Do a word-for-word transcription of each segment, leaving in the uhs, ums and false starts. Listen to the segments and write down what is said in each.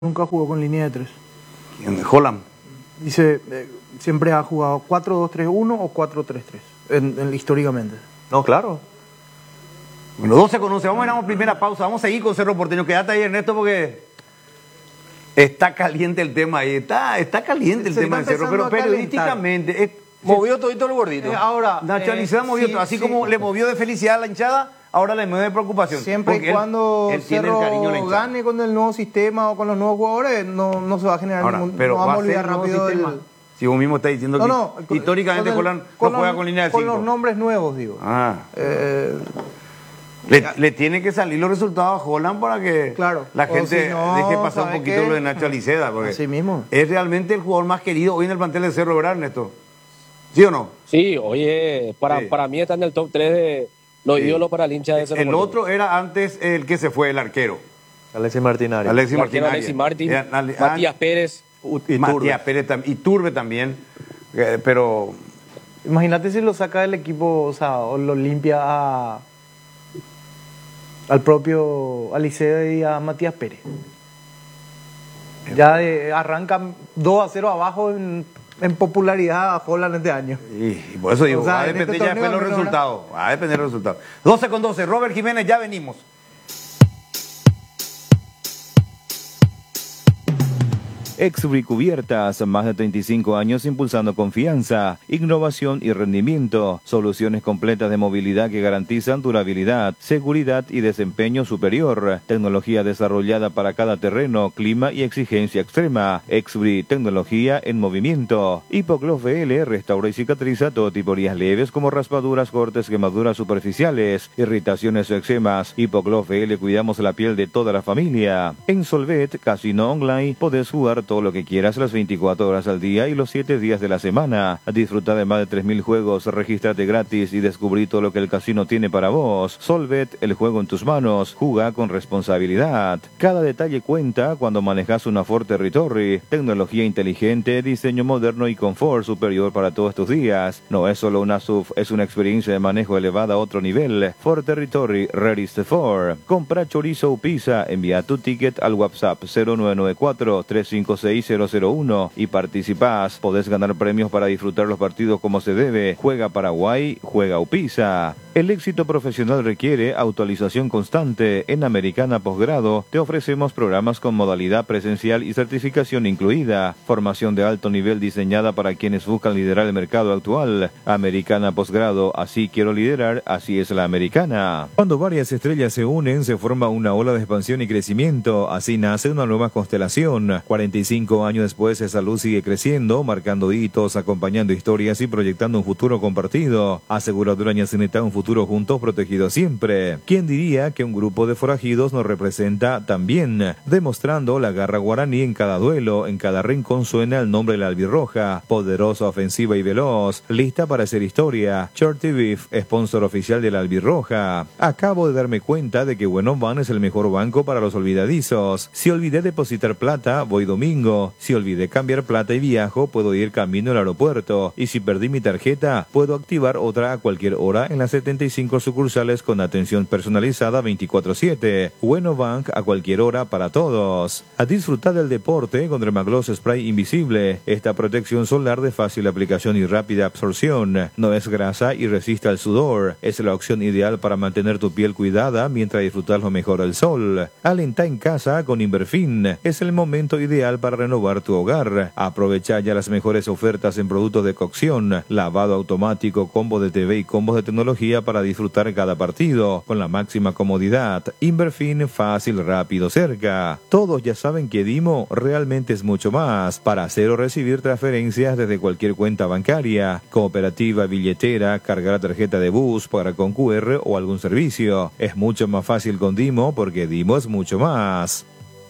Nunca jugó con línea de tres. ¿Quién? Holland. Dice, eh, siempre ha jugado cuatro dos tres uno o cuatro tres tres, en, en, históricamente. No, claro. Bueno, doce con once. Vamos a ir a una primera pausa. Vamos a seguir con Cerro Porteño. Quédate ahí, Ernesto, porque está caliente el tema ahí. Está, está caliente el Se tema del Cerro, pero periodísticamente... Es, movió todito el gordito. Eh, ahora, Nacho eh, Alicea movió sí, todo. Así sí. como le movió de felicidad a la hinchada, ahora le mueve de preocupación. Siempre y cuando él, él tiene el Cerro cariño a la hinchada. gane con el nuevo sistema o con los nuevos jugadores, no, no se va a generar Ahora, ningún... pero no vamos a va a ser olvidar el nuevo rápido sistema. el... Si vos mismo estás diciendo No, que no, con- históricamente con el- Holland con no juega los- con línea de Con cinco. los nombres nuevos, digo. Ah. Eh, Le, le tiene que salir los resultados a Holland para que Claro. la O gente si no, deje pasar un ¿sabe poquito qué? lo de Nacho Aliceda. Porque Así mismo. es realmente el jugador más querido hoy en el plantel de Cerro, ¿verdad, Ernesto? ¿Sí o no? Sí, oye, para, Sí. para mí está en el top tres de los Sí. ídolos para el hincha de Cerro El Porteño. otro era antes el que se fue, el arquero. Alexis Martinari. Alexis El arquero Martínez. Alexis Martín, Eh, Ale- Matías Pérez. y Matías Turbe. Pérez tam- y Turbe también. Eh, pero Imagínate si lo saca del equipo, o sea, o lo limpia a, al propio Alicea y a Matías Pérez. Ya de- arrancan dos a cero abajo en, en popularidad a Holland este año. y, y por eso digo, O sea, va a en depender este ya después de torneo los al menos, resultados. Va a depender de los resultados. doce con doce. Robert Jiménez, ya venimos. Exbri Cubiertas, más de treinta y cinco años impulsando confianza, innovación y rendimiento, soluciones completas de movilidad que garantizan durabilidad, seguridad y desempeño superior, tecnología desarrollada para cada terreno, clima y exigencia extrema. Exbri, tecnología en movimiento. Hipogloss V L restaura y cicatriza todo tipo de heridas leves como raspaduras, cortes, quemaduras superficiales, irritaciones o eczemas. Hipogloss V L cuidamos la piel de toda la familia. En Solvet, Casino Online, podés jugar todo lo que quieras las veinticuatro horas al día y los siete días de la semana. Disfruta de más de tres mil juegos, regístrate gratis y descubrí todo lo que el casino tiene para vos. Solvet, el juego en tus manos, juega con responsabilidad. Cada detalle cuenta cuando manejas una Ford Territory. Tecnología inteligente, diseño moderno y confort superior para todos tus días. No es solo una S U V, es una experiencia de manejo elevada a otro nivel. Ford Territory, ready to Ford. Compra chorizo o pizza, envía tu ticket al WhatsApp cero nueve nueve cuatro, tres cinco seis cero cero uno y participás. Podés ganar premios para disfrutar los partidos como se debe. Juega Paraguay, juega Upisa. El éxito profesional requiere actualización constante. En Americana Posgrado te ofrecemos programas con modalidad presencial y certificación incluida. Formación de alto nivel diseñada para quienes buscan liderar el mercado actual. Americana Posgrado, así quiero liderar, así es la americana. Cuando varias estrellas se unen, se forma una ola de expansión y crecimiento. Así nace una nueva constelación. cuarenta y cinco años después, esa luz sigue creciendo, marcando hitos, acompañando historias y proyectando un futuro compartido. Aseguradora Ñacineta, un futuro juntos, protegido siempre. ¿Quién diría que un grupo de forajidos nos representa también? Demostrando la garra guaraní en cada duelo, en cada rincón suena el nombre de la albirroja. Poderosa, ofensiva y veloz, lista para hacer historia. Shorty Beef, sponsor oficial de la albirroja. Acabo de darme cuenta de que Bueno Ban es el mejor banco para los olvidadizos. Si olvidé depositar plata, voy domingo. Si olvidé cambiar plata y viajo, puedo ir camino al aeropuerto. Y si perdí mi tarjeta, puedo activar otra a cualquier hora en las setenta y cinco sucursales con atención personalizada veinticuatro siete. Bueno Bank a cualquier hora para todos. A disfrutar del deporte con Dermagloss Spray Invisible. Esta protección solar de fácil aplicación y rápida absorción. No es grasa y resiste al sudor. Es la opción ideal para mantener tu piel cuidada mientras disfrutas lo mejor del sol. Alenta en casa con Inverfin. Es el momento ideal para renovar tu hogar. Aprovecha ya las mejores ofertas en productos de cocción, lavado automático, combo de T V y combos de tecnología para disfrutar cada partido con la máxima comodidad. Inverfin, fácil, rápido, cerca. Todos ya saben que Dimo realmente es mucho más. Para hacer o recibir transferencias desde cualquier cuenta bancaria, cooperativa, billetera, cargar tarjeta de bus, pagar con Q R o algún servicio. Es mucho más fácil con Dimo porque Dimo es mucho más.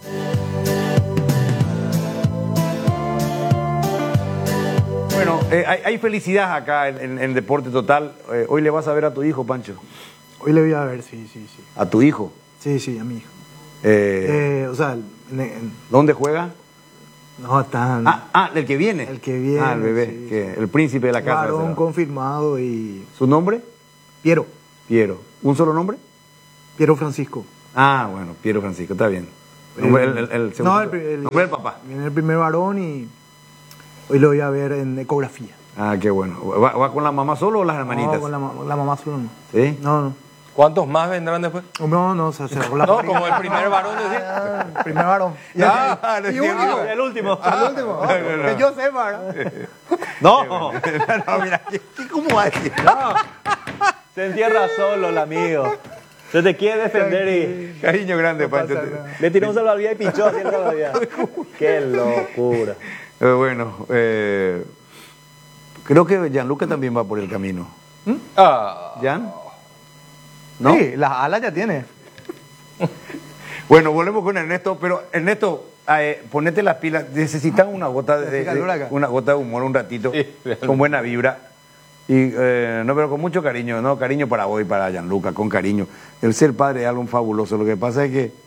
Bueno, eh, hay, hay felicidad acá en, en, en Deporte Total. Eh, hoy le vas a ver a tu hijo, Pancho. Hoy le voy a ver, sí, sí, sí. A tu hijo. Sí, sí, a mi hijo. Eh, Eh, o sea, en- en- ¿Dónde juega? no tan... Ah, ah, el que viene. El que viene, Ah, el bebé, sí, que, el príncipe de la casa. varón será. confirmado y... ¿Su nombre? Piero, Piero. ¿Un solo nombre? Piero Francisco. Ah, bueno, Piero Francisco, está bien. Nombre el, el, el segundo. No, el, pri- el- Nombre del papá. Viene el primer varón y hoy lo voy a ver en ecografía. Ah, qué bueno. ¿Va, va con la mamá solo o las hermanitas? No, con la, ma- la mamá solo no. ¿Sí? No, no. ¿Cuántos más vendrán después? No, no, se cerró la No, pareja. como el primer varón decía. Ah, el primer varón. Y, Ah, el, y no entiendo. último. El último. El último. oh, que yo sepa, ¿no? No, No, mira, ¿qué- qué- ¿cómo va a decir? se entierra solo el amigo. Se te quiere defender y Cariño grande, Pancho. pasa nada. le tiró un salvavidas y pichó así el salvavidas. Qué locura. Eh, bueno, eh, creo que Gianluca también va por el camino. Ah, ¿Jan? ¿No? Sí, las alas ya tiene. Bueno, volvemos con Ernesto, pero Ernesto, eh, ponete las pilas. Necesitan una gota de, Así calor de- acá. una gota de humor un ratito, Sí, realmente. con buena vibra. Y eh, no, pero con mucho cariño, no, cariño para vos y para Gianluca, con cariño. El ser padre es algo fabuloso. Lo que pasa es que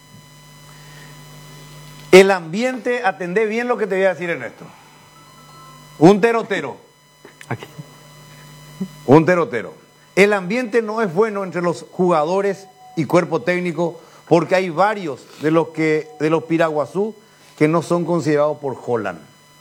el ambiente, atendé bien lo que te voy a decir, Ernesto. Un terotero. Un terotero. El ambiente no es bueno entre los jugadores y cuerpo técnico porque hay varios de los que de los Piraguazú que no son considerados por Holland.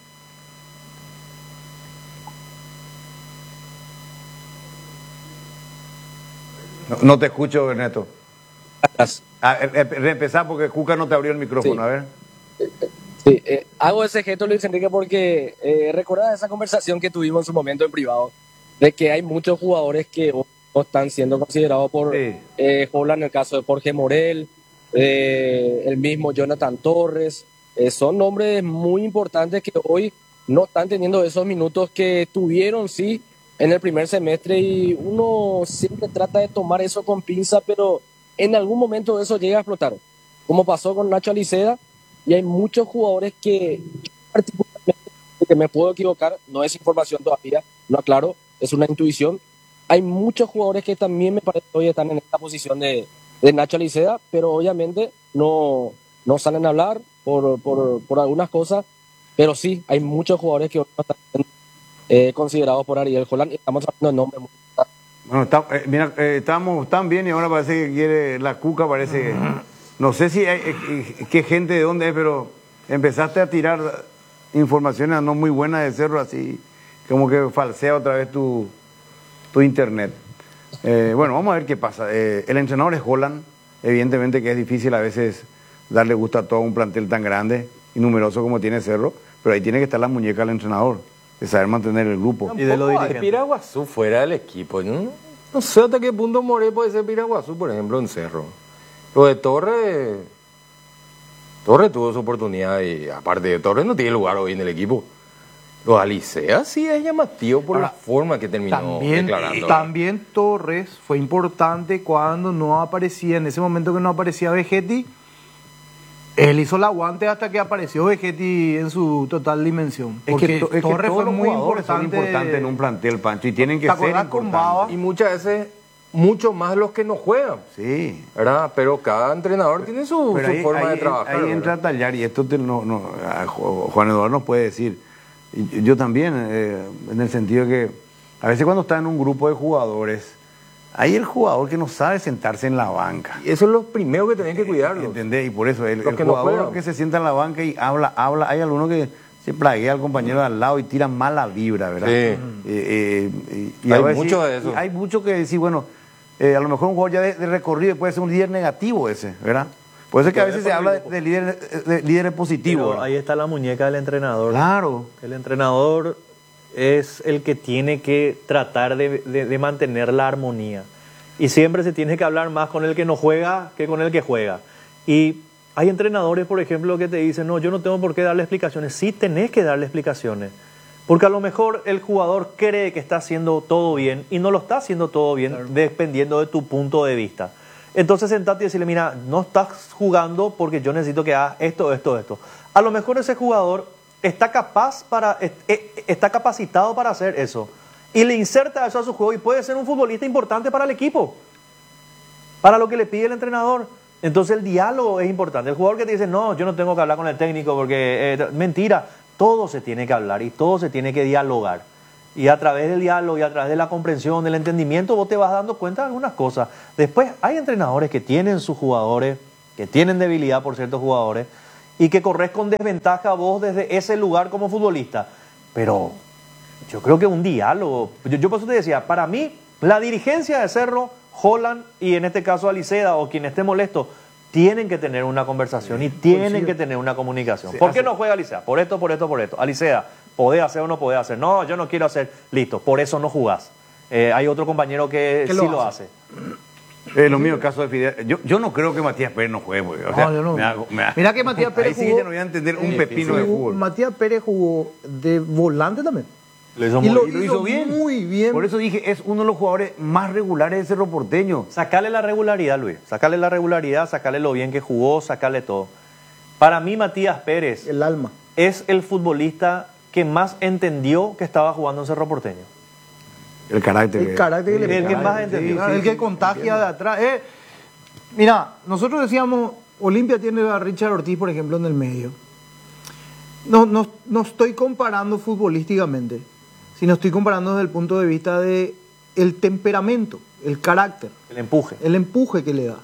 No, no te escucho, Ernesto. Ah, eh, eh, reempezá porque Cuca no te abrió el micrófono, Sí. a ver. Sí, eh, hago ese gesto, Luis Enrique, porque eh, recordás esa conversación que tuvimos en su momento en privado, de que hay muchos jugadores que hoy no están siendo considerados por Sí. eh, Holland, en el caso de Jorge Morel, eh, el mismo Jonathan Torres, eh, son nombres muy importantes que hoy no están teniendo esos minutos que tuvieron, sí, en el primer semestre, y uno siempre trata de tomar eso con pinza, pero en algún momento eso llega a explotar, como pasó con Nacho Aliceda. Y hay muchos jugadores que, yo particularmente, que me puedo equivocar, no es información todavía, no aclaro, es una intuición. Hay muchos jugadores que también me parece que hoy están en esta posición de, de Nacho Aliceda, pero obviamente no, no salen a hablar por, por, por algunas cosas, pero sí, hay muchos jugadores que hoy no están siendo, eh, considerados por Ariel Holland, y estamos hablando de nombres muy importantes. Bueno, está- eh, mira, eh, estamos tan bien y ahora parece que quiere la Cuca, parece que... No sé si hay, eh, eh, qué gente de dónde es, pero empezaste a tirar informaciones no muy buenas de Cerro, así como que falsea otra vez tu, tu internet. Eh, bueno, vamos a ver qué pasa. Eh, el entrenador es Holland, evidentemente que es difícil a veces darle gusto a todo un plantel tan grande y numeroso como tiene Cerro, pero ahí tiene que estar la muñeca del entrenador, de saber mantener el grupo. y de los Hay dirigentes. Piraguazú fuera del equipo. No, no sé hasta qué punto Moré puede ser Piraguazú, por ejemplo, en Cerro. Lo de Torres, Torres tuvo su oportunidad y aparte de Torres no tiene lugar hoy en el equipo. Lo de Alicea sí es llamativo por Ahora, la forma que terminó También, declarando. también Torres fue importante cuando no aparecía, en ese momento que no aparecía Vegetti, él hizo el aguante hasta que apareció Vegetti en su total dimensión. Es Porque que, to- es que Torres todos fue los muy jugadores son importante. importantes en un plantel, Pancho, y tienen que ¿Te ser acordás con importantes. Baba? Y muchas veces, mucho más los que no juegan, Sí. ¿verdad? Pero cada entrenador tiene su, Pero su ahí, forma ahí- de trabajar. ahí ¿verdad? entra a tallar, y esto te- no, no, a Ju- Juan Eduardo nos puede decir. Y yo también, eh, en el sentido que a veces cuando está en un grupo de jugadores, hay el jugador que no sabe sentarse en la banca. Y eso es lo primero que tenés que cuidarlo. ¿Entendés? Y por eso el, Los el que no jugador juegan. que se sienta en la banca y habla, habla, hay alguno que se plaguea al compañero de al lado y tira mala vibra, ¿verdad? Sí. Eh, eh, y- y Hay a veces- mucho de eso. y hay mucho que decir, bueno, eh, a lo mejor un jugador ya de, de recorrido puede ser un líder negativo ese, ¿verdad? Por eso es que a veces se habla de, de líderes de líderes positivos. Pero ¿verdad? ahí está la muñeca del entrenador. Claro. El entrenador es el que tiene que tratar de, de- de mantener la armonía. Y siempre se tiene que hablar más con el que no juega que con el que juega. Y hay entrenadores, por ejemplo, que te dicen, no, yo no tengo por qué darle explicaciones. Sí tenés que darle explicaciones. Porque a lo mejor el jugador cree que está haciendo todo bien y no lo está haciendo todo bien, dependiendo de tu punto de vista. Entonces sentate y decirle, mira, no estás jugando porque yo necesito que hagas esto, esto, esto. A lo mejor ese jugador está capaz para, est- eh, está capacitado para hacer eso. Y le inserta eso a su juego y puede ser un futbolista importante para el equipo. Para lo que le pide el entrenador. Entonces el diálogo es importante. El jugador que te dice, no, yo no tengo que hablar con el técnico porque... eh, mentira, todo se tiene que hablar y todo se tiene que dialogar. Y a través del diálogo y a través de la comprensión, del entendimiento, vos te vas dando cuenta de algunas cosas. Después hay entrenadores que tienen sus jugadores, que tienen debilidad por ciertos jugadores y que corres con desventaja vos desde ese lugar como futbolista. Pero yo creo que un diálogo, yo, yo por eso te decía, para mí la dirigencia de Cerro, Holland y en este caso Aliceda o quien esté molesto, tienen que tener una conversación y tienen que tener una comunicación. Sí, ¿Por qué hace- no juega Aliceda? Por esto, por esto, por esto. Aliceda, ¿podés hacer o no podés hacer? No, yo no quiero hacer. Listo, por eso no jugás. Eh, hay otro compañero que ¿Qué sí lo lo hace? hace. Es lo mío, el caso de Fidel. Yo, yo no creo que Matías Pérez no juegue, porque, o sea, No, yo no. me hago- me hago- Mira que Matías Pérez Ahí sí que jugó- ya no voy a entender un Eh, pepino de jugó- fútbol. Matías Pérez jugó de volante también. Lo hizo Y muy lo, bien. lo hizo bien. Muy bien. Por eso dije, es uno de los jugadores más regulares de Cerro Porteño. Sacarle la regularidad, Luis. Sacarle la regularidad, sacarle lo bien que jugó, sacarle todo. Para mí, Matías Pérez El alma. es el futbolista que más entendió que estaba jugando en Cerro Porteño. El carácter. El carácter que le El que pega. más entendió. el que contagia de atrás. Eh, mira, nosotros decíamos, Olimpia tiene a Richard Ortiz, por ejemplo, en el medio. No, no, no estoy comparando futbolísticamente, sino estoy comparando desde el punto de vista de el temperamento, el carácter, El empuje. el empuje que le da.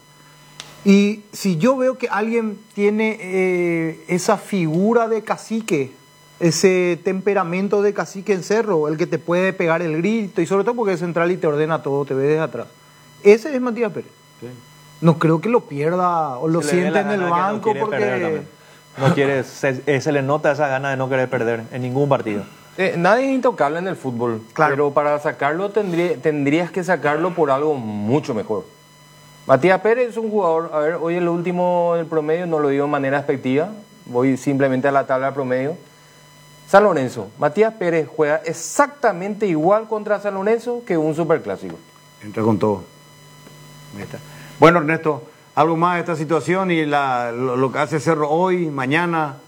Y si yo veo que alguien tiene eh, esa figura de cacique, ese temperamento de cacique en Cerro, el que te puede pegar el grito, y sobre todo porque es central y te ordena todo, te ve desde atrás. Ese es Matías Pérez. No creo que lo pierda o lo Se le ve siente la en el gana que no banco quiere perder porque... también. No quiere, se, eh, se le nota esa gana de no querer perder en ningún partido. Eh, nadie es intocable en el fútbol, Claro. pero para sacarlo tendría- tendrías que sacarlo por algo mucho mejor. Matías Pérez es un jugador, a ver, hoy el último del promedio, no lo digo de manera expectativa, voy simplemente a la tabla de promedio. San Lorenzo, Matías Pérez juega exactamente igual contra San Lorenzo que un superclásico. Entra con todo. Ahí está. Bueno, Ernesto, algo más de esta situación y la, lo, lo que hace Cerro hoy, mañana.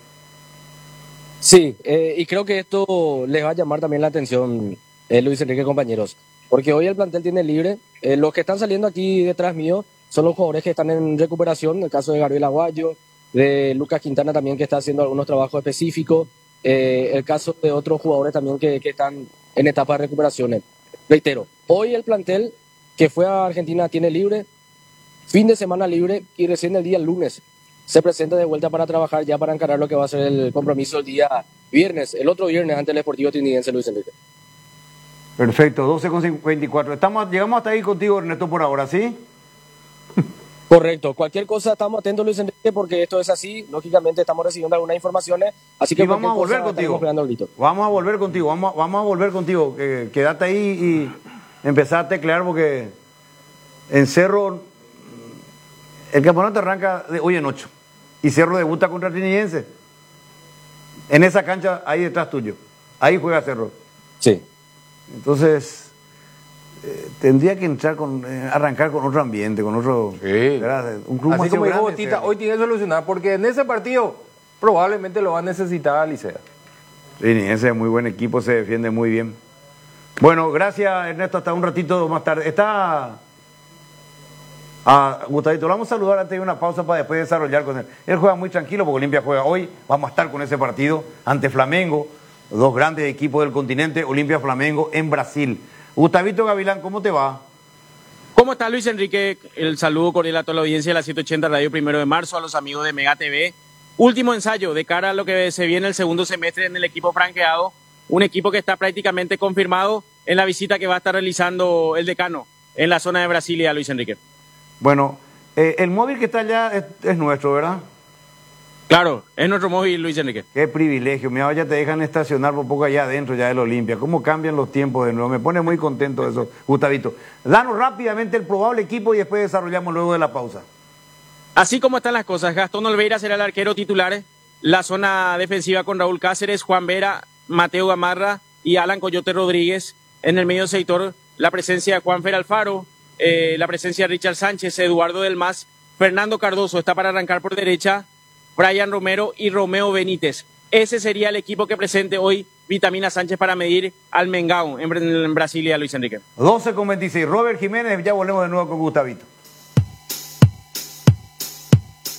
Sí, eh, y creo que esto les va a llamar también la atención, eh, Luis Enrique, compañeros, porque hoy el plantel tiene libre. Eh, los que están saliendo aquí detrás mío son los jugadores que están en recuperación, el caso de Gabriel Aguayo, de Lucas Quintana también, que está haciendo algunos trabajos específicos, eh, el caso de otros jugadores también que, que están en etapa de recuperación. Reitero, hoy el plantel que fue a Argentina tiene libre, fin de semana libre, y recién el día lunes se presenta de vuelta para trabajar ya para encarar lo que va a ser el compromiso el día viernes, el otro viernes ante el Sportivo Trinidense, Luis Enrique. Perfecto, doce con veinticuatro. Estamos, llegamos hasta ahí contigo, Ernesto, por ahora, ¿sí? Correcto, cualquier cosa estamos atentos, Luis Enrique, porque esto es así, lógicamente estamos recibiendo algunas informaciones, así que Y vamos a cualquier volver cosa contigo. estaremos pegando el grito. Vamos a volver contigo, vamos, a- vamos a volver contigo. Que, quédate ahí y empezar a teclear porque en Cerro el campeonato arranca de hoy en ocho y Cerro debuta contra Trinidense. En esa cancha ahí detrás tuyo. Ahí juega Cerro. Sí. Entonces eh, tendría que entrar con eh, arrancar con otro ambiente, con otro Sí. ¿verdad? Un club Así más como dijo grande, Botita, Cerro. hoy tiene que solucionar, porque en ese partido probablemente lo va a necesitar Alicea. Trinidense es muy buen equipo, se defiende muy bien. Bueno, gracias Ernesto, hasta un ratito más tarde. Está a Gustavito, lo vamos a saludar antes de una pausa para después desarrollar con él. Él juega muy tranquilo porque Olimpia juega hoy, vamos a estar con ese partido ante Flamengo, dos grandes equipos del continente, Olimpia Flamengo en Brasil. Gustavito Gavilán, ¿cómo te va? ¿Cómo está Luis Enrique? El saludo cordial a toda la audiencia de la ciento ochenta Radio Primero de Marzo, a los amigos de Mega T V. Último ensayo de cara a lo que se viene el segundo semestre en el equipo franqueado, un equipo que está prácticamente confirmado en la visita que va a estar realizando el decano en la zona de Brasilia, Luis Enrique. Bueno, eh, el móvil que está allá es, es nuestro, ¿verdad? Claro, es nuestro móvil, Luis Enrique. Qué privilegio, mira, ya te dejan estacionar por poco allá adentro ya del Olimpia. ¿Cómo cambian los tiempos de nuevo? Me pone muy contento eso, Gustavito. Danos rápidamente el probable equipo y después desarrollamos luego de la pausa. Así como están las cosas, Gastón Olveira será el arquero titular, la zona defensiva con Raúl Cáceres, Juan Vera, Mateo Gamarra y Alan Coyote Rodríguez. En el medio sector, la presencia de Juanfer Alfaro, eh, la presencia de Richard Sánchez, Eduardo Del Mas, Fernando Cardoso está para arrancar por derecha, Brian Romero y Romeo Benítez. Ese sería el equipo que presente hoy Vitamina Sánchez para medir al Mengao en, en Brasilia, Luis Enrique. doce con veintiséis. Robert Jiménez, ya volvemos de nuevo con Gustavito.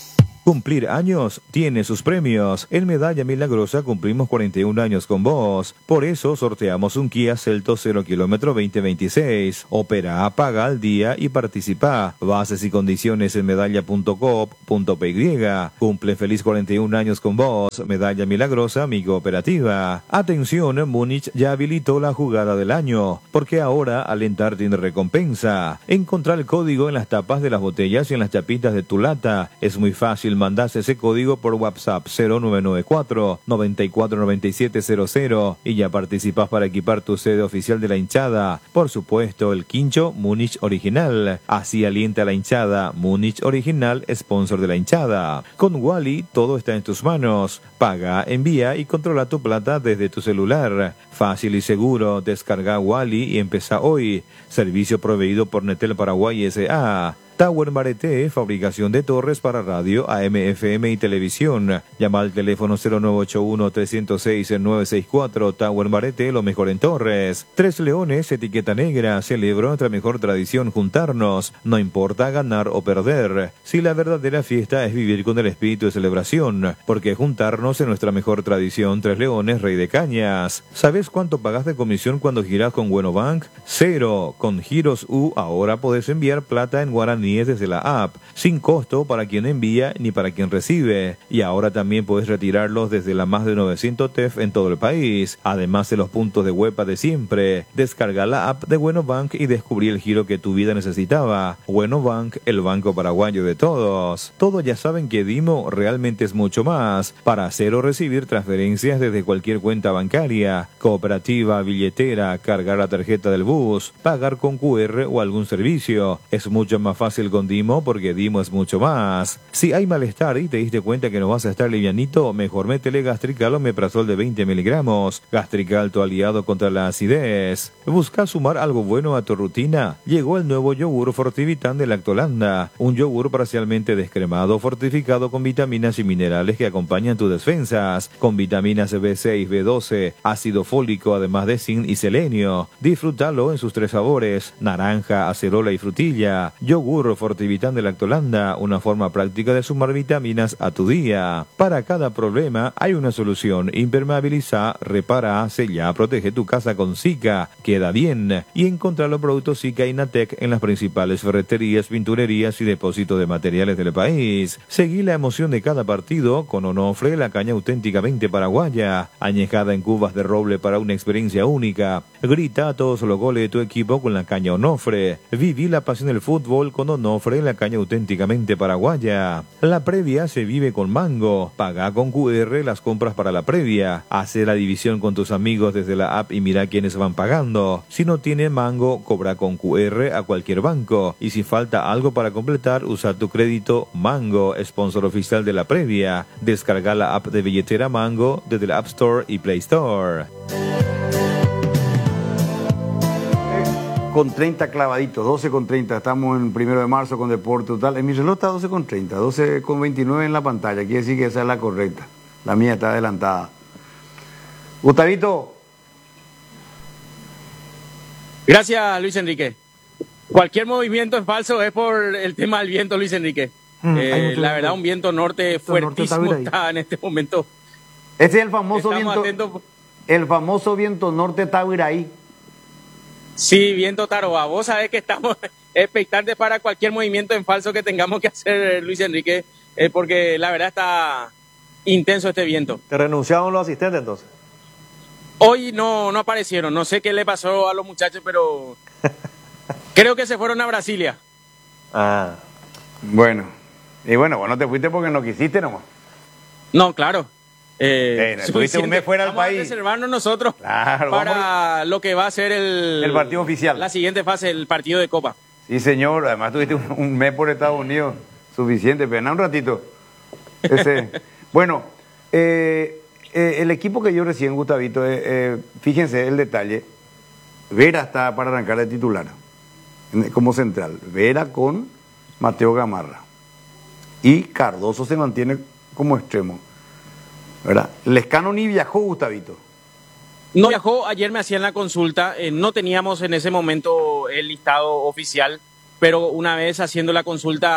Cumplir años tiene sus premios. En Medalla Milagrosa cumplimos cuarenta y un años con vos. Por eso sorteamos un Kia Celtos cero kilómetro veinte veintiséis. Opera, paga al día y participa. Bases y condiciones en medalla punto coop punto p y. Cumple feliz cuarenta y un años con vos. Medalla Milagrosa, amigo operativa. Atención, Múnich ya habilitó la jugada del año, porque ahora alentar tiene recompensa. Encontrar el código en las tapas de las botellas y en las chapitas de tu lata. Es muy fácil. Mandás ese código por WhatsApp cero nueve nueve cuatro, nueve cuatro nueve siete cero cero y ya participás para equipar tu sede oficial de la hinchada. Por supuesto, el quincho Múnich Original. Así alienta la hinchada. Múnich Original, sponsor de la hinchada. Con Wally todo está en tus manos. Paga, envía y controla tu plata desde tu celular. Fácil y seguro. Descarga Wally y empieza hoy. Servicio proveído por Netel Paraguay S A Tower Mareté, fabricación de torres para radio, A M, F M y televisión. Llama al teléfono cero nueve ocho uno, tres cero seis, nueve seis cuatro. Tower Mareté, lo mejor en torres. Tres Leones, etiqueta negra. Celebra nuestra mejor tradición, juntarnos. No importa ganar o perder. Si la verdadera fiesta es vivir con el espíritu de celebración. Porque juntarnos es nuestra mejor tradición. Tres Leones, Rey de Cañas. ¿Sabes cuánto pagas de comisión cuando giras con Bueno Bank? Cero. Con Giros U ahora podés enviar plata en guaraní desde la app, sin costo para quien envía ni para quien recibe. Y ahora también puedes retirarlos desde la más de novecientos T E F en todo el país, además de los puntos de huepa de siempre. Descarga la app de Bueno Bank y descubrí el giro que tu vida necesitaba. Bueno Bank, el banco paraguayo de todos. Todos ya saben que Dimo realmente es mucho más. Para hacer o recibir transferencias desde cualquier cuenta bancaria, cooperativa, billetera, cargar la tarjeta del bus, pagar con Q R o algún servicio. Es mucho más fácil con Dimo porque Dimo es mucho más. Si hay malestar y te diste cuenta que no vas a estar livianito, mejor métele Gastrical o Meprazol de veinte miligramos. Gastrical, tu aliado contra la acidez. ¿Buscas sumar algo bueno a tu rutina? Llegó el nuevo yogur Fortivitan de Lactolanda, un yogur parcialmente descremado fortificado con vitaminas y minerales que acompañan tus defensas, con vitaminas B seis, B doce, ácido fólico, además de zinc y selenio. Disfrútalo en sus tres sabores: naranja, acerola y frutilla. Yogur Fortivitan de Lactolanda, una forma práctica de sumar vitaminas a tu día. Para cada problema hay una solución. Impermeabiliza, repara, sella, protege tu casa con Zika. Queda bien. Y encontrar los productos Zika y Natec en las principales ferreterías, pinturerías y depósitos de materiales del país. Seguí la emoción de cada partido con Onofre, la caña auténticamente paraguaya, añejada en cubas de roble para una experiencia única. Grita a todos los goles de tu equipo con la caña Onofre. Viví la pasión del fútbol con Onofre, la caña auténticamente paraguaya. La previa se vive con Mango. Paga con Q R las compras para la previa. Hace la división con tus amigos desde la app y mira quiénes van pagando. Si no tiene Mango, cobra con Q R a cualquier banco. Y si falta algo para completar, usa tu crédito Mango, sponsor oficial de la previa. Descarga la app de billetera Mango desde la App Store y Play Store. Con treinta clavaditos, doce con treinta, estamos en primero de marzo con Deporte Total. En mi reloj está doce con treinta, doce con veintinueve en la pantalla, quiere decir que esa es la correcta. La mía está adelantada. Gustavito. Gracias, Luis Enrique. Cualquier movimiento en falso es por el tema del viento, Luis Enrique. Mm, eh, la verdad, un viento norte fuertísimo norte está en este momento. Ese es el famoso Estamos viento, atentos. el famoso viento norte Tahuiraí. Sí, viento Taroba. Vos sabés que estamos expectantes para cualquier movimiento en falso que tengamos que hacer, Luis Enrique, eh, porque la verdad está intenso este viento. ¿Te renunciaron los asistentes entonces? Hoy no, no aparecieron, no sé qué le pasó a los muchachos, pero creo que se fueron a Brasilia. Ah. Bueno, y bueno, vos no te fuiste porque no quisiste nomás. No, claro. Eh, eh, tuviste un mes fuera del vamos país. Vamos a reservarnos nosotros claro, para a... lo que va a ser el, el partido oficial. La siguiente fase, el partido de Copa. Sí, señor. Además tuviste un, un mes por Estados Unidos. Suficiente, pero un ratito. Ese. Bueno, eh, eh, el equipo que yo recién, Gustavito, eh, eh, fíjense el detalle. Vera está para arrancar de titular como central. Vera con Mateo Gamarra. Y Cardoso se mantiene como extremo. ¿Verdad? Lescano ni viajó, Gustavito. No viajó, ayer me hacían la consulta, eh, no teníamos en ese momento el listado oficial, pero una vez haciendo la consulta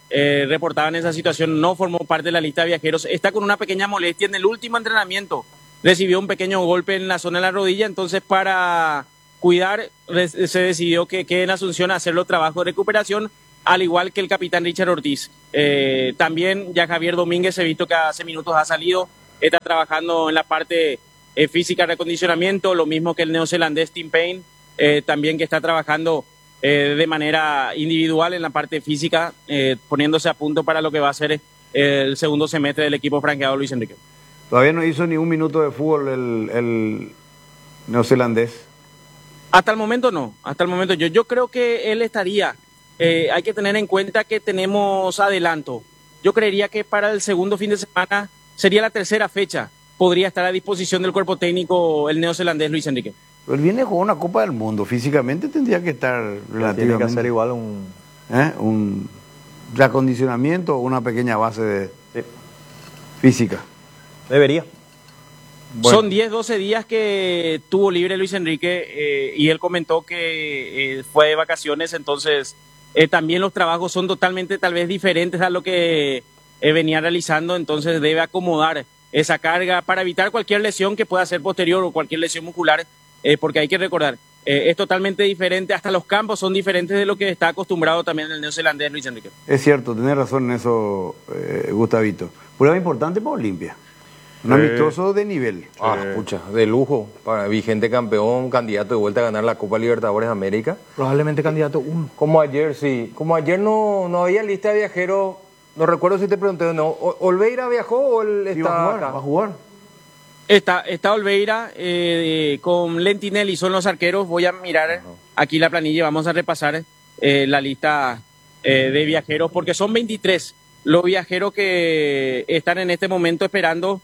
eh, reportaban esa situación, no formó parte de la lista de viajeros, está con una pequeña molestia en el último entrenamiento, recibió un pequeño golpe en la zona de la rodilla, entonces para cuidar se decidió que quede en Asunción a hacer los trabajos de recuperación, al igual que el capitán Richard Ortiz. Eh, también ya Javier Domínguez, he visto que hace minutos ha salido, está trabajando en la parte eh, física de acondicionamiento, lo mismo que el neozelandés Tim Payne, eh, también que está trabajando eh, de manera individual en la parte física, eh, poniéndose a punto para lo que va a ser eh, el segundo semestre del equipo franqueado Luis Enrique. Todavía no hizo ni un minuto de fútbol el, el neozelandés. Hasta el momento no, hasta el momento yo, yo creo que él estaría, eh, hay que tener en cuenta que tenemos adelanto. Yo creería que para el segundo fin de semana sería la tercera fecha, podría estar a disposición del cuerpo técnico el neozelandés Luis Enrique. Pero él viene a jugar una Copa del Mundo, físicamente tendría que estar relativamente... Tiene que hacer igual un... ¿Eh? Un reacondicionamiento o una pequeña base de sí. física. Debería. Bueno. Son diez, doce días que tuvo libre Luis Enrique eh, y él comentó que eh, fue de vacaciones, entonces eh, también los trabajos son totalmente tal vez diferentes a lo que eh, venía realizando, entonces debe acomodar esa carga para evitar cualquier lesión que pueda ser posterior o cualquier lesión muscular, eh, porque hay que recordar, eh, es totalmente diferente, hasta los campos son diferentes de lo que está acostumbrado también el neozelandés Luis Enrique. Es cierto, tenés razón en eso, eh, Gustavito. Prueba importante para Olimpia. Un amistoso de nivel. Ah, escucha, de lujo. Para vigente campeón, candidato de vuelta a ganar la Copa Libertadores de América. Probablemente candidato uno. Como ayer, sí. Como ayer no, no había lista de viajeros, no recuerdo si te pregunté, ¿no? ¿Olveira viajó o él está va a jugar, acá? Va a jugar. Está, está Olveira eh, con Lentinelli, son los arqueros. Voy a mirar uh-huh. aquí la planilla, vamos a repasar eh, la lista eh, de viajeros, porque son veintitrés los viajeros que están en este momento esperando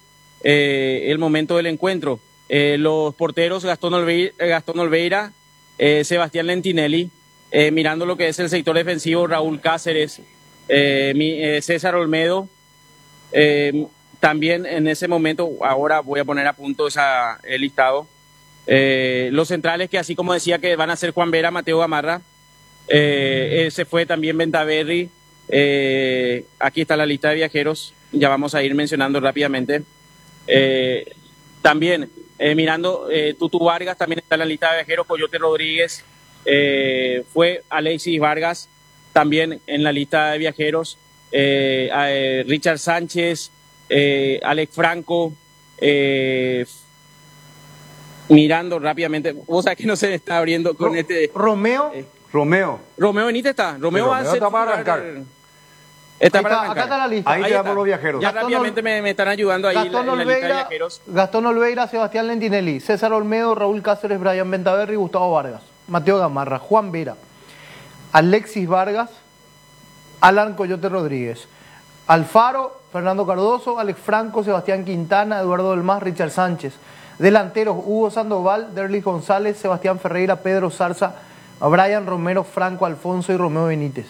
Eh, el momento del encuentro. Eh, los porteros Gastón Olveira, Gastón Olveira eh, Sebastián Lentinelli, eh, mirando lo que es el sector defensivo, Raúl Cáceres, eh, mi, eh, César Olmedo, eh, también en ese momento, ahora voy a poner a punto esa, el listado, eh, los centrales que así como decía que van a ser Juan Vera, Mateo Gamarra, eh, se fue también Ventaverri, eh, aquí está la lista de viajeros, ya vamos a ir mencionando rápidamente. Eh, también eh, mirando eh, Tutu Vargas también está en la lista de viajeros, Coyote Rodríguez, eh, fue Alexis Vargas también en la lista de viajeros, eh, eh, Richard Sánchez, eh, Alex Franco, eh, mirando rápidamente, vos sabés que no se está abriendo con Ro este Romeo eh, Romeo Romeo Benítez está Romeo, va a ser está para arrancar. Está Ahí para está, acá está la lista. Ahí, Ahí te está. por los viajeros. Ya Gastón rápidamente me, me están ayudando ahí Gastón la, en la lista de Olveira, viajeros. Gastón Olveira, Sebastián Lentinelli, César Olmedo, Raúl Cáceres, Brian Ventaverri, Gustavo Vargas, Mateo Gamarra, Juan Vera, Alexis Vargas, Alan Coyote Rodríguez, Alfaro, Fernando Cardoso, Alex Franco, Sebastián Quintana, Eduardo del Mas, Richard Sánchez. Delanteros, Hugo Sandoval, Derlis González, Sebastián Ferreira, Pedro Zarza, Brian Romero, Franco Alfonso y Romeo Benítez.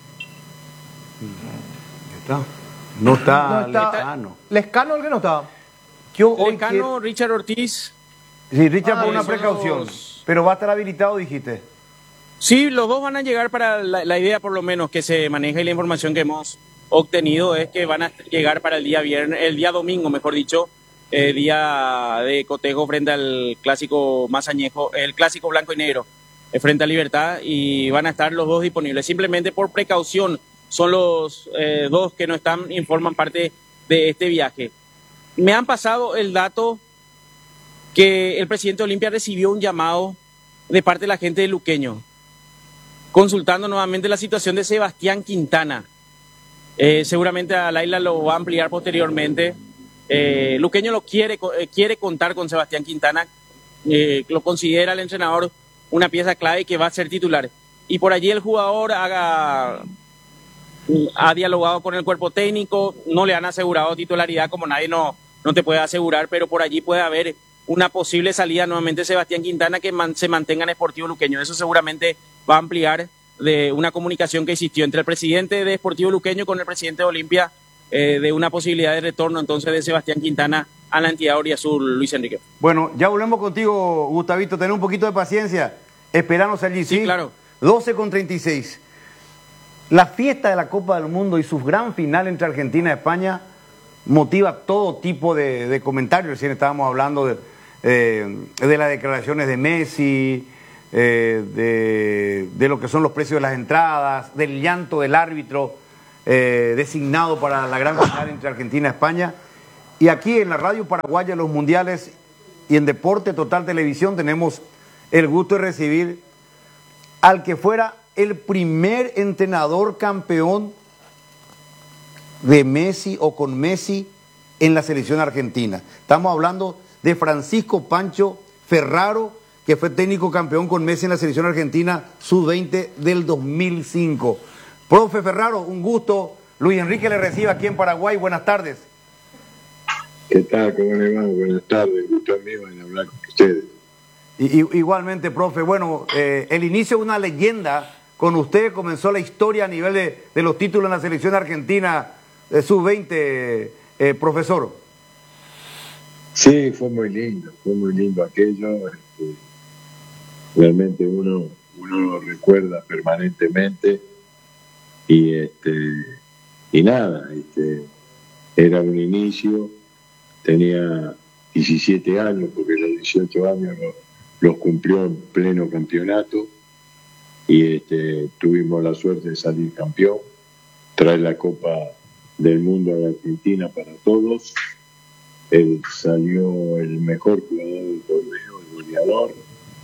Está. No está, No está Lescano. Lescano el que no estaba. Yo hoy Lescano, quiero- Richard Ortiz. Sí, Richard, Ah, por una son precaución. los- Pero va a estar habilitado, dijiste. Sí, los dos van a llegar para la, la idea, por lo menos, que se maneja y la información que hemos obtenido es que van a llegar para el día viernes, el día domingo, mejor dicho, eh, día de cotejo frente al clásico más añejo, el clásico blanco y negro, eh, frente a Libertad, y van a estar los dos disponibles. Simplemente por precaución son los eh, dos que no están y forman parte de este viaje. Me han pasado el dato que el presidente Olimpia recibió un llamado de parte de la gente de Luqueño, consultando nuevamente la situación de Sebastián Quintana. Eh, seguramente a Laila lo va a ampliar posteriormente. Eh, Luqueño lo quiere, eh, quiere contar con Sebastián Quintana, eh, lo considera el entrenador una pieza clave que va a ser titular. Y por allí el jugador haga, ha dialogado con el cuerpo técnico, no le han asegurado titularidad como nadie no, no te puede asegurar, pero por allí puede haber una posible salida nuevamente de Sebastián Quintana que man, se mantenga en Sportivo Luqueño. Eso seguramente va a ampliar de una comunicación que existió entre el presidente de Sportivo Luqueño con el presidente de Olimpia, eh, de una posibilidad de retorno entonces de Sebastián Quintana a la entidad Auriazul, Luis Enrique. Bueno, ya volvemos contigo, Gustavito. Tener un poquito de paciencia. Esperanos allí, ¿sí? Sí, claro. doce con treinta y seis. la fiesta de la Copa del Mundo y su gran final entre Argentina y España motiva todo tipo de, de comentarios. Recién estábamos hablando de, eh, de las declaraciones de Messi, eh, de, de lo que son los precios de las entradas, del llanto del árbitro eh, designado para la gran final entre Argentina y España. Y aquí en la Radio Paraguaya, los mundiales y en Deporte Total Televisión tenemos el gusto de recibir al que fuera el primer entrenador campeón de Messi o con Messi en la selección argentina. Estamos hablando de Francisco Pancho Ferraro, que fue técnico campeón con Messi en la selección argentina sub veinte del dos mil cinco. Profe Ferraro, un gusto. Luis Enrique le recibe aquí en Paraguay. Buenas tardes. ¿Qué tal? ¿Cómo le va? Buenas tardes. Gusto mío en hablar con ustedes. Y, y, igualmente, profe. Bueno, eh, el inicio de una leyenda. Con usted comenzó la historia a nivel de, de los títulos en la selección argentina de sub veinte, eh, profesor. Sí, fue muy lindo, fue muy lindo aquello. Este, realmente uno, uno lo recuerda permanentemente. Y este y nada, este, era un inicio, tenía diecisiete años, porque los dieciocho años los, los cumplió en pleno campeonato. Y este, tuvimos la suerte de salir campeón, traer la Copa del Mundo a la Argentina para todos. Él salió el mejor jugador del torneo, el goleador.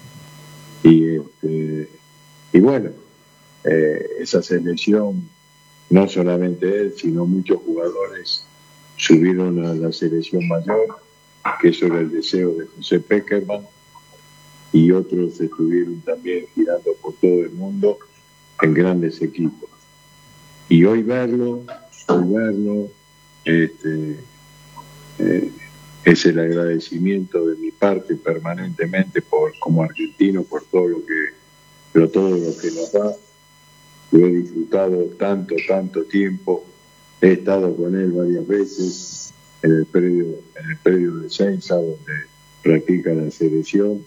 Y, este, y bueno, eh, esa selección, no solamente él, sino muchos jugadores subieron a la selección mayor, que eso era el deseo de José Peckerman. Y otros estuvieron también girando por todo el mundo en grandes equipos. Y hoy verlo, hoy verlo, este, eh, es el agradecimiento de mi parte permanentemente por como argentino por todo lo que, pero todo lo que nos da. Lo he disfrutado tanto, tanto tiempo. He estado con él varias veces en el predio, en el predio de Seiza, donde practica la selección.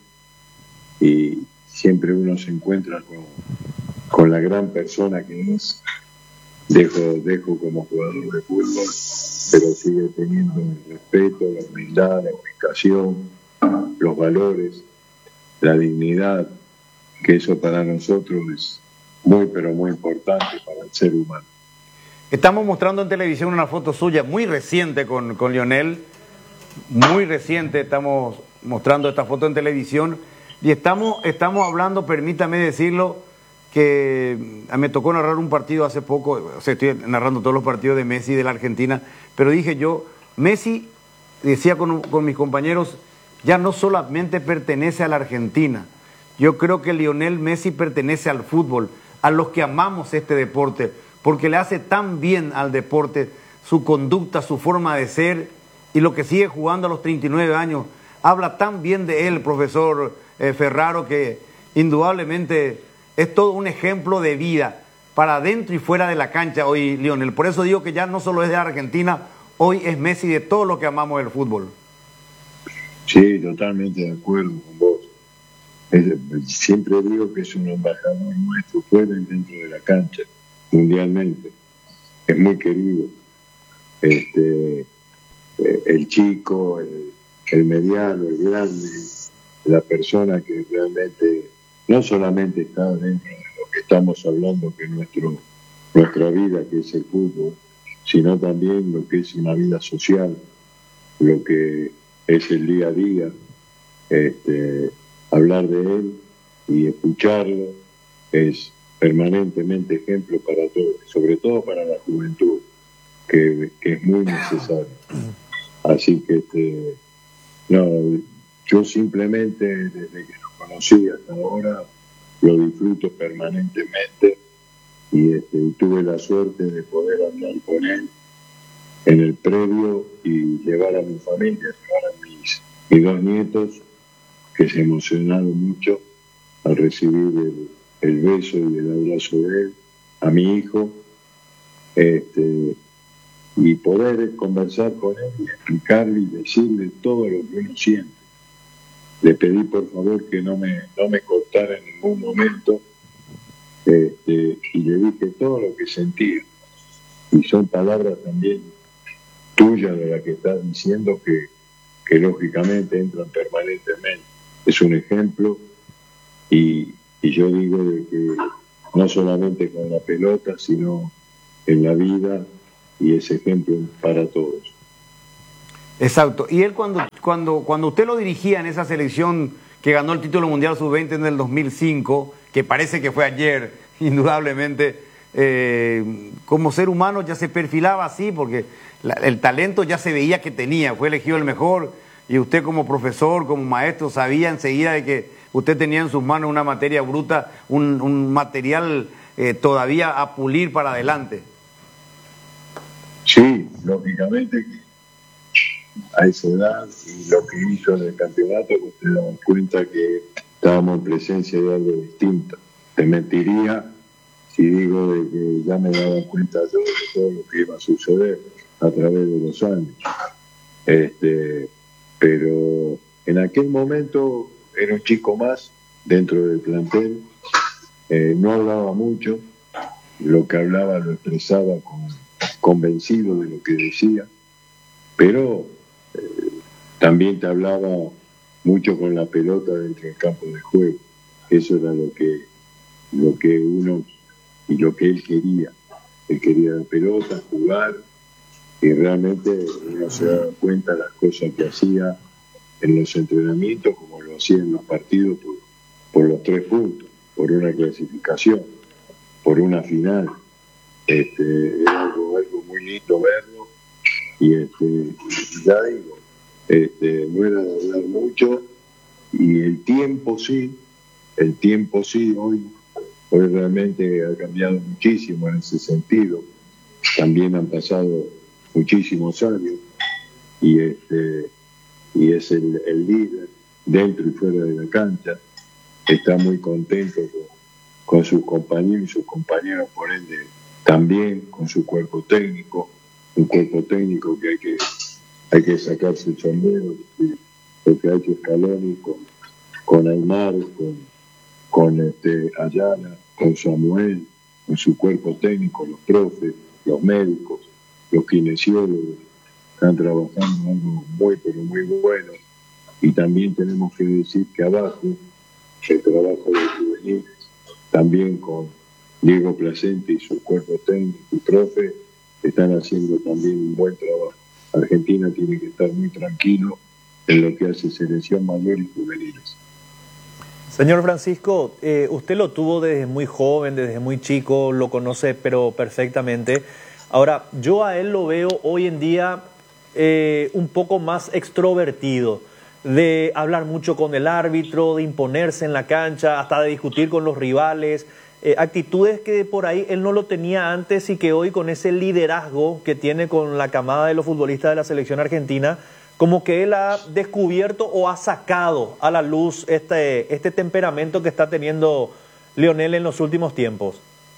Y siempre uno se encuentra con, con la gran persona que es. Dejo, dejo como jugador de fútbol, pero sigue teniendo el respeto, la humildad, la educación, los valores, la dignidad, que eso para nosotros es muy, pero muy importante para el ser humano. Estamos mostrando en televisión una foto suya muy reciente con, con Lionel, muy reciente, estamos mostrando esta foto en televisión. Y estamos, estamos hablando, permítame decirlo, que me tocó narrar un partido hace poco, o sea, estoy narrando todos los partidos de Messi de la Argentina, pero dije yo, Messi, decía con, con mis compañeros, ya no solamente pertenece a la Argentina, yo creo que Lionel Messi pertenece al fútbol, a los que amamos este deporte, porque le hace tan bien al deporte su conducta, su forma de ser, y lo que sigue jugando a los treinta y nueve años, habla tan bien de él, profesor eh, Ferraro, que indudablemente es todo un ejemplo de vida para dentro y fuera de la cancha hoy, Lionel. Por eso digo que ya no solo es de Argentina, hoy es Messi de todo lo que amamos del fútbol. Sí, totalmente de acuerdo con vos. Es, siempre digo que es un embajador nuestro fuera y dentro de la cancha, mundialmente. Es muy querido. Este, el chico, el, el mediano, el grande, la persona que realmente no solamente está dentro de lo que estamos hablando, que es nuestro, nuestra vida, que es el fútbol, sino también lo que es una vida social, lo que es el día a día. Este, hablar de él y escucharlo es permanentemente ejemplo para todos, sobre todo para la juventud, que, que es muy necesario. Así que este, no, yo simplemente desde que lo conocí hasta ahora lo disfruto permanentemente y este, tuve la suerte de poder hablar con él en el predio y llevar a mi familia, llevar a mis, mis dos nietos, que se emocionaron mucho al recibir el, el beso y el abrazo de él, a mi hijo, este, y poder conversar con él y explicarle y decirle todo lo que uno siente. Le pedí por favor que no me, no me cortara en ningún momento este, y le dije todo lo que sentía. Y son palabras también tuyas de las que estás diciendo que, que lógicamente entran permanentemente. Es un ejemplo y, y yo digo de que no solamente con la pelota, sino en la vida, y ese ejemplo para todos. Exacto. Y él cuando, cuando, cuando usted lo dirigía en esa selección que ganó el título mundial sub veinte en el dos mil cinco, que parece que fue ayer, indudablemente, eh, como ser humano ya se perfilaba así, porque la, el talento ya se veía que tenía, fue elegido el mejor, y usted como profesor, como maestro, sabía enseguida de que usted tenía en sus manos una materia bruta, un, un material eh, todavía a pulir para adelante. Sí, lógicamente que a esa edad y lo que hizo en el campeonato, pues te das cuenta que estábamos en presencia de algo distinto. Te mentiría si digo de que ya me daba cuenta yo de todo lo que iba a suceder a través de los años. Este, pero en aquel momento era un chico más dentro del plantel, eh, no hablaba mucho, lo que hablaba lo expresaba con, convencido de lo que decía, pero eh, también te hablaba mucho con la pelota dentro del campo de juego. Eso era lo que, lo que uno y lo que él quería. Él quería la pelota, jugar, y realmente uno se daba cuenta de las cosas que hacía en los entrenamientos, como lo hacía en los partidos por, por los tres puntos, por una clasificación, por una final. Este, era algo, algo muy lindo verlo, y este, ya digo, este, no era de hablar mucho, y el tiempo sí, el tiempo sí, hoy, hoy realmente ha cambiado muchísimo en ese sentido. También han pasado muchísimos años, y este y es el, el líder dentro y fuera de la cancha. Está muy contento con, con sus compañeros y sus compañeros, por ende también con su cuerpo técnico, un cuerpo técnico que hay que hay que sacarse el sombrero, lo que ha hecho Scaloni con, con Aymar, con, con este Ayala, con Samuel, con su cuerpo técnico, los profes, los médicos, los kinesiólogos, están trabajando algo muy pero muy bueno. Y también tenemos que decir que abajo el trabajo de juveniles, también con Diego Placente y su cuerpo técnico y profe, están haciendo también un buen trabajo. Argentina tiene que estar muy tranquilo en lo que hace selección mayor y juveniles. Señor Francisco, eh, usted lo tuvo desde muy joven, desde muy chico, lo conoce pero perfectamente. Ahora, yo a él lo veo hoy en día eh, un poco más extrovertido, de hablar mucho con el árbitro, de imponerse en la cancha, hasta de discutir con los rivales, eh, actitudes que por ahí él no lo tenía antes y que hoy con ese liderazgo que tiene con la camada de los futbolistas de la selección argentina, como que él ha descubierto o ha sacado a la luz este, este temperamento que está teniendo Lionel en los últimos tiempos.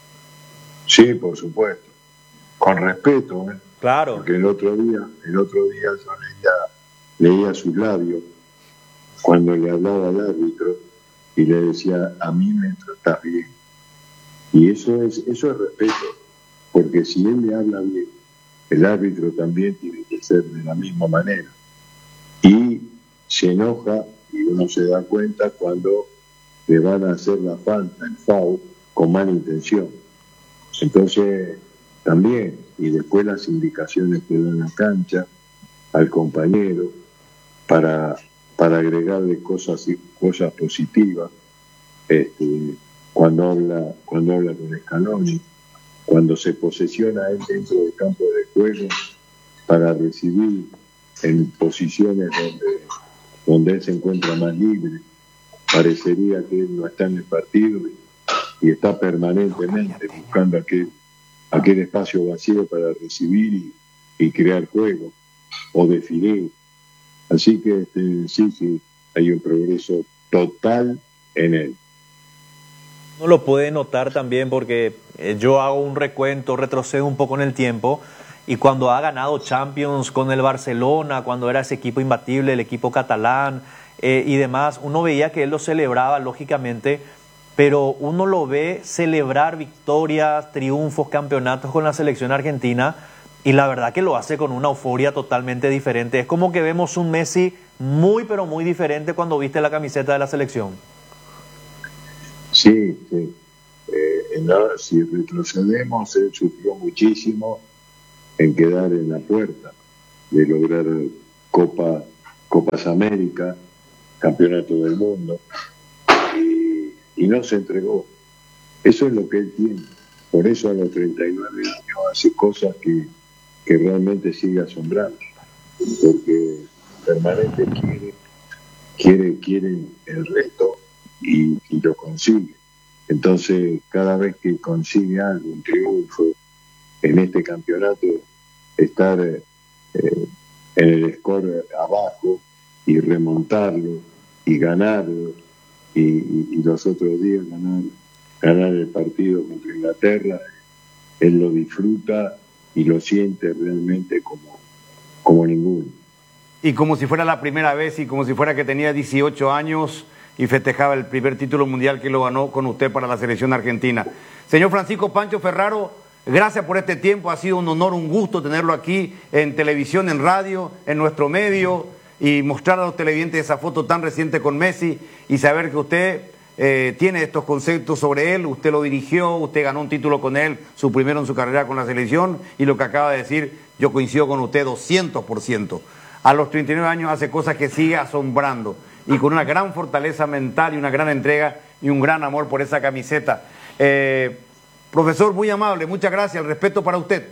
Sí, por supuesto, con respeto, ¿eh? Claro. Porque el otro día, el otro día yo leía, leía sus labios cuando le hablaba al árbitro y le decía, a mí me tratás bien. Y eso es, eso es respeto, porque si él le habla bien, el árbitro también tiene que ser de la misma manera. Y se enoja y uno se da cuenta cuando le van a hacer la falta, el foul, con mala intención. Entonces, también, y después las indicaciones que da en la cancha al compañero para, para agregarle cosas, cosas positivas, este, cuando habla, cuando habla con Scaloni, cuando se posesiona él dentro del campo de juego para recibir en posiciones donde, donde él se encuentra más libre. Parecería que él no está en el partido y, y está permanentemente buscando aquel, aquel espacio vacío para recibir y, y crear juego o definir. Así que este, sí, sí, hay un progreso total en él. Uno lo puede notar también porque eh, yo hago un recuento, retrocedo un poco en el tiempo, y cuando ha ganado Champions con el Barcelona, cuando era ese equipo imbatible, el equipo catalán eh, y demás, uno veía que él lo celebraba lógicamente pero uno lo ve celebrar victorias, triunfos, campeonatos con la selección argentina y la verdad que lo hace con una euforia totalmente diferente. Es como que vemos un Messi muy pero muy diferente cuando viste la camiseta de la selección. Sí, sí. Eh, en la, si retrocedemos, él sufrió muchísimo en quedar en la puerta de lograr Copa, Copas América, Campeonato del Mundo, y, y no se entregó. Eso es lo que él tiene. Por eso a los treinta y nueve años hace cosas que, que realmente sigue asombrando, porque permanente quiere, quiere, quiere el reto y, y lo consigue. Entonces, cada vez que consigue algo, un triunfo en este campeonato, estar eh, en el score abajo y remontarlo y ganarlo, y, y, y los otros días ganar, ganar el partido contra Inglaterra, él lo disfruta y lo siente realmente como, como ninguno. Y como si fuera la primera vez y como si fuera que tenía dieciocho años y festejaba el primer título mundial que lo ganó con usted para la selección argentina. Señor Francisco Pancho Ferraro, gracias por este tiempo, ha sido un honor, un gusto tenerlo aquí en televisión, en radio, en nuestro medio y mostrar a los televidentes esa foto tan reciente con Messi y saber que usted eh, tiene estos conceptos sobre él, usted lo dirigió, usted ganó un título con él, su primero en su carrera con la selección y lo que acaba de decir, yo coincido con usted doscientos por ciento. A los treinta y nueve años hace cosas que sigue asombrando y con una gran fortaleza mental y una gran entrega y un gran amor por esa camiseta. Eh, profesor, muy amable, muchas gracias, el respeto para usted.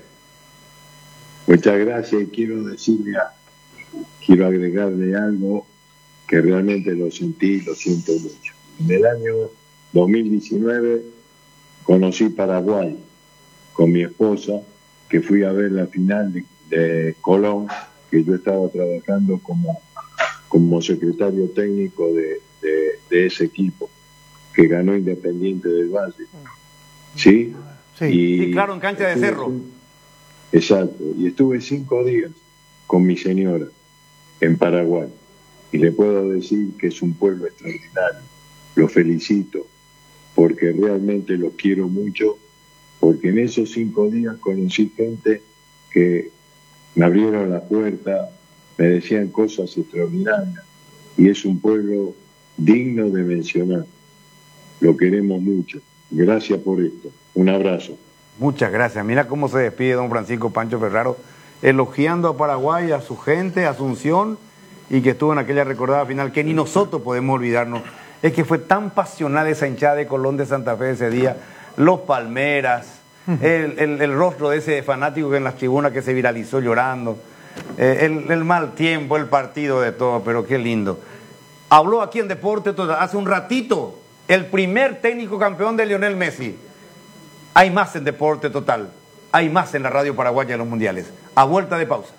Muchas gracias y quiero decirle, a, quiero agregarle algo que realmente lo sentí y lo siento mucho. En el año dos mil diecinueve conocí Paraguay con mi esposa, que fui a ver la final de, de Colón, que yo estaba trabajando como, como secretario técnico de, de, de ese equipo, que ganó Independiente del Valle. ¿Sí? Sí, y, sí, claro, en cancha de Cerro. Exacto, y estuve cinco días con mi señora en Paraguay, y le puedo decir que es un pueblo extraordinario. Lo felicito, porque realmente los quiero mucho, porque en esos cinco días conocí gente que me abrieron la puerta, me decían cosas extraordinarias, y es un pueblo digno de mencionar. Lo queremos mucho. Gracias por esto. Un abrazo. Muchas gracias. Mira cómo se despide don Francisco Pancho Ferraro, elogiando a Paraguay, a su gente, a Asunción, y que estuvo en aquella recordada final que ni nosotros podemos olvidarnos. Es que fue tan pasional esa hinchada de Colón de Santa Fe ese día, los Palmeras, el, el, el rostro de ese fanático que en las tribunas que se viralizó llorando, eh, el, el mal tiempo, el partido de todo, pero qué lindo. Habló aquí en Deporte hace un ratito el primer técnico campeón de Lionel Messi. Hay más en Deporte Total, hay más en la radio paraguaya de los mundiales. A vuelta de pausa.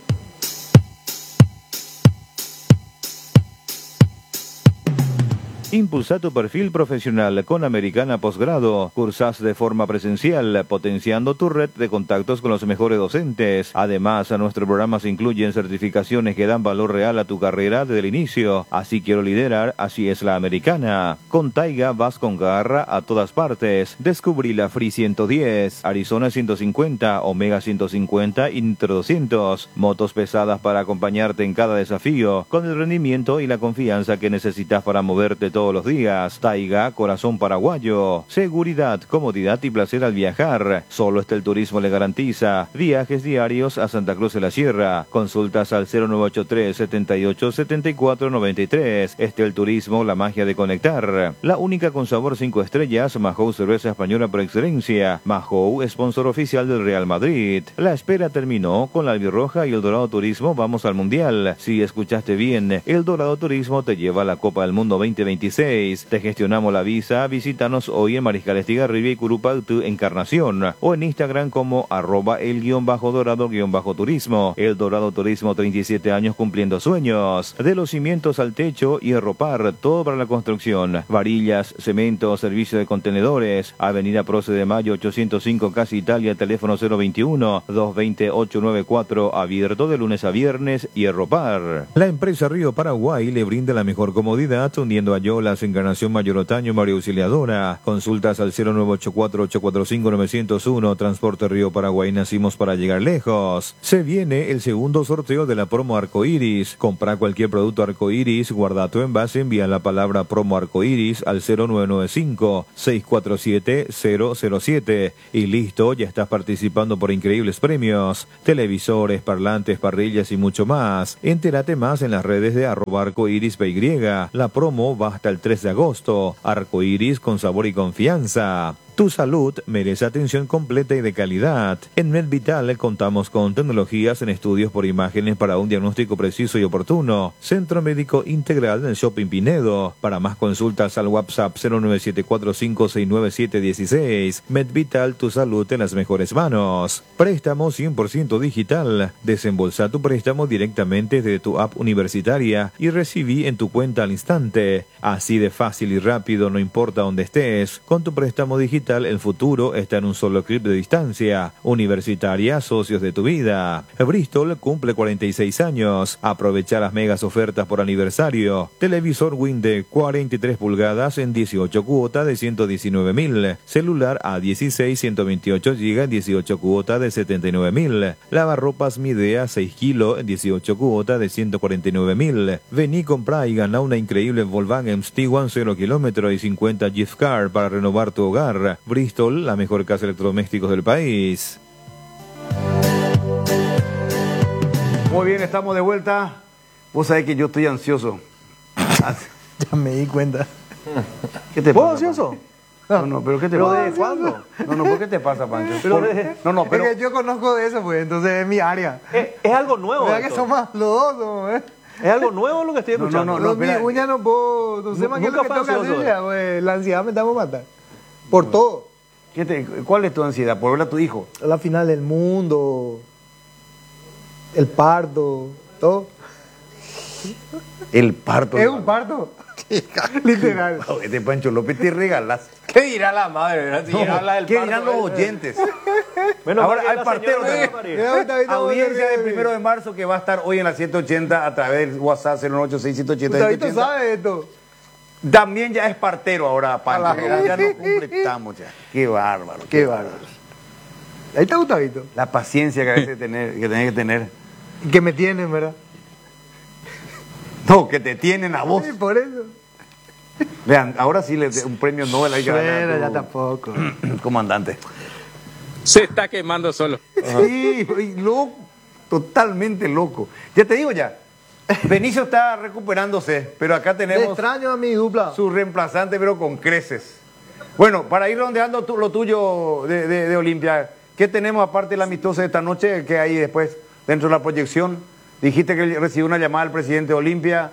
Impulsa tu perfil profesional con Americana Posgrado. Cursas de forma presencial, potenciando tu red de contactos con los mejores docentes. Además, nuestros programas incluyen certificaciones que dan valor real a tu carrera desde el inicio. Así quiero liderar, así es la Americana. Con Taiga vas con garra a todas partes. Descubrí la Free ciento diez, Arizona ciento cincuenta, Omega ciento cincuenta y Nitro doscientos. Motos pesadas para acompañarte en cada desafío, con el rendimiento y la confianza que necesitas para moverte todo todos los días. Taiga, corazón paraguayo. Seguridad, comodidad y placer al viajar. Solo Estel Turismo le garantiza. Viajes diarios a Santa Cruz de la Sierra. Consultas al cero nueve ocho tres, setenta y ocho, setenta y cuatro noventa y tres. Estel Turismo, la magia de conectar. La única con sabor cinco estrellas, Mahou cerveza española por excelencia. Mahou, sponsor oficial del Real Madrid. La espera terminó con la Albirroja y el Dorado Turismo. Vamos al Mundial. Si escuchaste bien, el Dorado Turismo te lleva a la Copa del Mundo veinte veintiséis. Te gestionamos la visa. Visítanos hoy en Mariscal Estigarribia y Curupaytu, Encarnación, o en Instagram como arroba el guión bajo dorado guión bajo turismo. El Dorado Turismo, treinta y siete años cumpliendo sueños. De los cimientos al techo y Erropar, todo para la construcción. Varillas, cemento, servicio de contenedores. Avenida Proce de Mayo ochocientos cinco, Casa Italia, teléfono cero veintiuno, doscientos veinte, ochocientos noventa y cuatro, abierto de lunes a viernes. Y Erropar. La empresa Río Paraguay le brinda la mejor comodidad uniendo a Yo Arriolas, Encarnación Mayor Otaño, María Auxiliadora. Consultas al cero nueve ocho cuatro, ocho cuatro cinco, nueve cero uno. Transporte Río Paraguay, nacimos para llegar lejos. Se viene el segundo sorteo de la promo Arcoiris. Compra cualquier producto Arcoiris, guarda tu envase, envía la palabra promo Arcoiris al cero nueve nueve cinco, seis cuatro siete, cero cero siete. Y listo, ya estás participando por increíbles premios. Televisores, parlantes, parrillas y mucho más. Entérate más en las redes de arroba arcoiris P Y. La promo va hasta el tres de agosto. Arcoiris con sabor y confianza. Tu salud merece atención completa y de calidad. En MedVital contamos con tecnologías en estudios por imágenes para un diagnóstico preciso y oportuno. Centro Médico Integral del Shopping Pinedo. Para más consultas al WhatsApp cero nueve siete cuatro cinco seis nueve siete uno seis. MedVital, tu salud en las mejores manos. Préstamo cien por ciento digital. Desembolsa tu préstamo directamente desde tu app universitaria y recibí en tu cuenta al instante. Así de fácil y rápido, no importa dónde estés. Con tu préstamo digital, el futuro está en un solo clic de distancia. Universitaria, socios de tu vida. Bristol cumple cuarenta y seis años. Aprovecha las megas ofertas por aniversario. Televisor Win de cuarenta y tres pulgadas en dieciocho cuotas de ciento diecinueve mil. Celular A dieciséis, ciento veintiocho gigas en dieciocho cuotas de setenta y nueve mil. Lavarropas Midea seis kilos en dieciocho cuotas de ciento cuarenta y nueve mil. Vení, comprá y gana una increíble Volkswagen Tiguan cero kilómetros y cincuenta gift card para renovar tu hogar. Bristol, la mejor casa de electrodomésticos del país. Muy bien, estamos de vuelta. Vos sabés que yo estoy ansioso. Ya me di cuenta. ¿Qué te ¿Vos pasa, ansioso? No, no, pero ¿qué te ¿Pero pasa? de cuándo? No, no, ¿por qué te pasa, Pancho? Pero Por- de- No, no, pero... Es que yo conozco de eso, pues, entonces es mi área. Es, es algo nuevo. ¿Verdad que esto. somos los dos? somos, eh? Es algo nuevo lo que estoy No, no, escuchando. no, Los mis espera. uñas no puedo, no sé Nu- más qué es lo nunca que tengo fue que hacer ansioso, ya, güey. La ansiedad me está por matar. Por todo. ¿Qué te- ¿Cuál es tu ansiedad? ¿Por ver a tu hijo? La final del mundo, el parto, todo. El parto. Es un parto. Literal. Wow, este Pancho López te regalas. ¿Qué dirá la madre, verdad? Si llega a hablar del ¿Qué parto, dirán los eh, oyentes? Menos Ahora mal que hay la partero señora también. no va a parir. Mira, ahorita, ahorita voy a Audiencia hacer- del primero de marzo que va a estar hoy en la ciento ochenta a través del WhatsApp cero ocho seis siete ochenta Gustavito sabe esto. También ya es partero ahora, Pancho. A la- Ya, ya no completamos ya. Qué bárbaro. Qué bárbaro. Ahí está Gustavito. La paciencia que a veces tener, que tenés que tener. Y que me tienen, ¿verdad? No, que te tienen a vos. Sí, por eso. Vean, ahora sí le un premio Nobel hay que ganar. Pero ya tu tampoco. Comandante. Se está quemando solo. Sí, y loco, totalmente loco. Ya te digo ya. Benicio está recuperándose, pero acá Te tenemos extraño a mi dupla. su reemplazante, pero con creces. Bueno, para ir rondeando tu- lo tuyo de, de, de Olimpia, ¿qué tenemos aparte del amistoso de esta noche? ¿Qué hay después dentro de la proyección? Dijiste que recibió una llamada del presidente de Olimpia.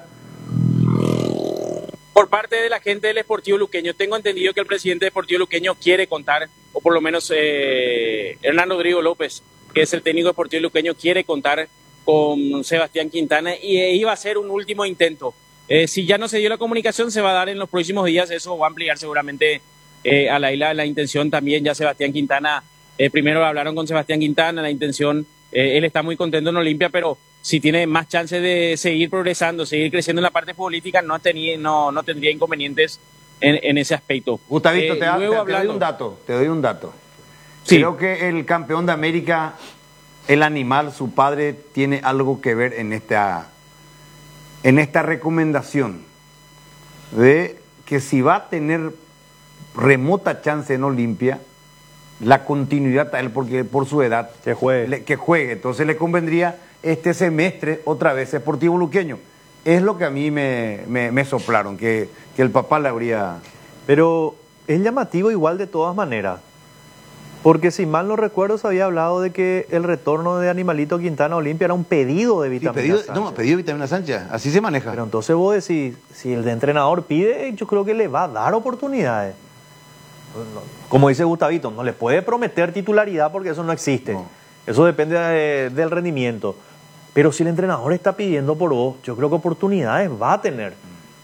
Por parte de la gente del Sportivo Luqueño, tengo entendido que el presidente del Sportivo Luqueño quiere contar, o por lo menos eh, Hernán Rodrigo López, que es el técnico del Sportivo Luqueño, quiere contar con Sebastián Quintana y eh, iba a ser un último intento. Eh, si ya no se dio la comunicación, se va a dar en los próximos días, eso va a ampliar seguramente eh, a la isla la intención también, ya Sebastián Quintana, eh, primero hablaron con Sebastián Quintana, la intención, eh, él está muy contento en Olimpia, pero si tiene más chance de seguir progresando, seguir creciendo en la parte política, no, tenía, no, no tendría inconvenientes en, en ese aspecto. Gustavito, Eh, te, da- luego te- te doy hablando- un dato, te doy un dato. Sí. Creo que el campeón de América, el animal, su padre, tiene algo que ver en esta, en esta recomendación de que si va a tener remota chance en Olimpia, la continuidad a él, porque por su edad, Que juegue. le- que juegue. Entonces le convendría este semestre otra vez Sportivo Luqueño. Es lo que a mí me, me, me soplaron, que, que el papá le habría... Pero es llamativo igual de todas maneras. Porque si mal no recuerdo, se había hablado de que el retorno de Animalito Quintana a Olimpia era un pedido de Sí, Vitamina pedido, Sánchez. no, pedido de Vitamina Sánchez, así se maneja. Pero entonces vos decís, si el de entrenador pide, yo creo que le va a dar oportunidades. No, como dice Gustavito, no le puede prometer titularidad porque eso no existe. No. Eso depende de- del rendimiento. Pero si el entrenador está pidiendo por vos, yo creo que oportunidades va a tener.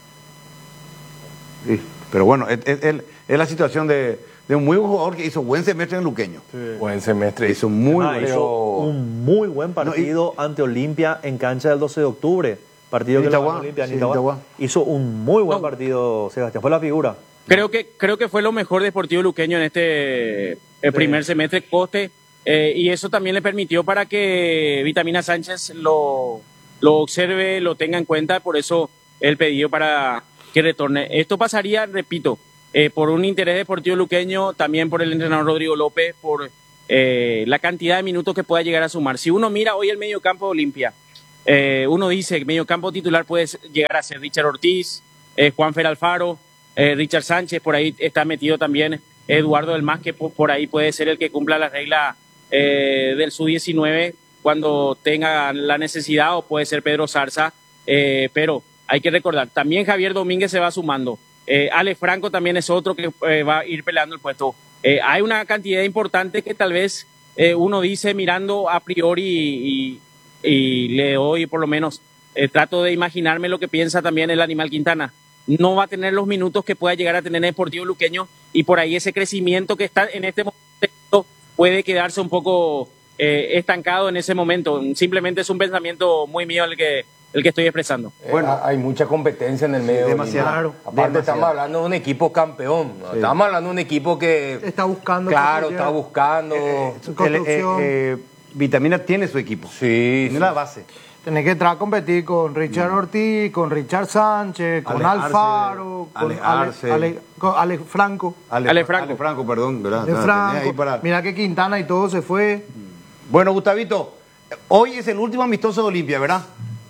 Sí, pero bueno, es, es- es- es la situación de, de un muy buen jugador que hizo buen semestre en Luqueño. Buen semestre. Hizo muy Ah, buen. hizo un muy buen partido ante Olimpia en cancha del doce de octubre. Partido que le Itagua, ganó Olimpia en sí, Itagua. Itagua. Hizo un muy buen No. partido, Sebastián. Fue la figura. Creo que, creo que fue lo mejor Deportivo Luqueño en este el primer semestre, Coste, eh, y eso también le permitió para que Vitamina Sánchez lo, lo observe, lo tenga en cuenta, por eso el pedido para que retorne. Esto pasaría, repito, eh, por un interés Deportivo Luqueño, también por el entrenador Rodrigo López, por eh, la cantidad de minutos que pueda llegar a sumar. Si uno mira hoy el mediocampo de Olimpia, eh, uno dice que el mediocampo titular puede llegar a ser Richard Ortiz, eh, Juanfer Alfaro, eh, Richard Sánchez, por ahí está metido también Eduardo del Mas, que por, por ahí puede ser el que cumpla la regla eh, del sub diecinueve cuando tenga la necesidad, o puede ser Pedro Zarza, eh, pero hay que recordar, también Javier Domínguez se va sumando, eh, Ale Franco también es otro que eh, va a ir peleando el puesto. Eh, hay una cantidad importante que tal vez eh, uno dice mirando a priori y, y, y le doy por lo menos, eh, trato de imaginarme lo que piensa también el Animal Quintana. No va a tener los minutos que pueda llegar a tener el Deportivo Luqueño, y por ahí ese crecimiento que está en este momento puede quedarse un poco eh, estancado en ese momento. Simplemente es un pensamiento muy mío el que, el que estoy expresando. Bueno, hay mucha competencia en el medio. de demasiado. Olimpia. Claro, Aparte demasiado. estamos hablando de un equipo campeón, ¿no? Sí. Estamos hablando de un equipo que Está buscando. claro, que está buscando. su El, construcción. eh, eh, Vitamina tiene su equipo. Sí, Tiene sí. la base. Tenés que entrar a competir con Richard Ortiz, con Richard Sánchez, con Ale Arce, Alfaro, con Ale Ale, Arce. Ale- con Ale Franco. Ale Franco. Ale Franco, perdón, ¿verdad? Ale O sea, tenés Franco. ahí para- Mira que Quintana y todo se fue. Bueno, Gustavito, hoy es el último amistoso de Olimpia, ¿verdad?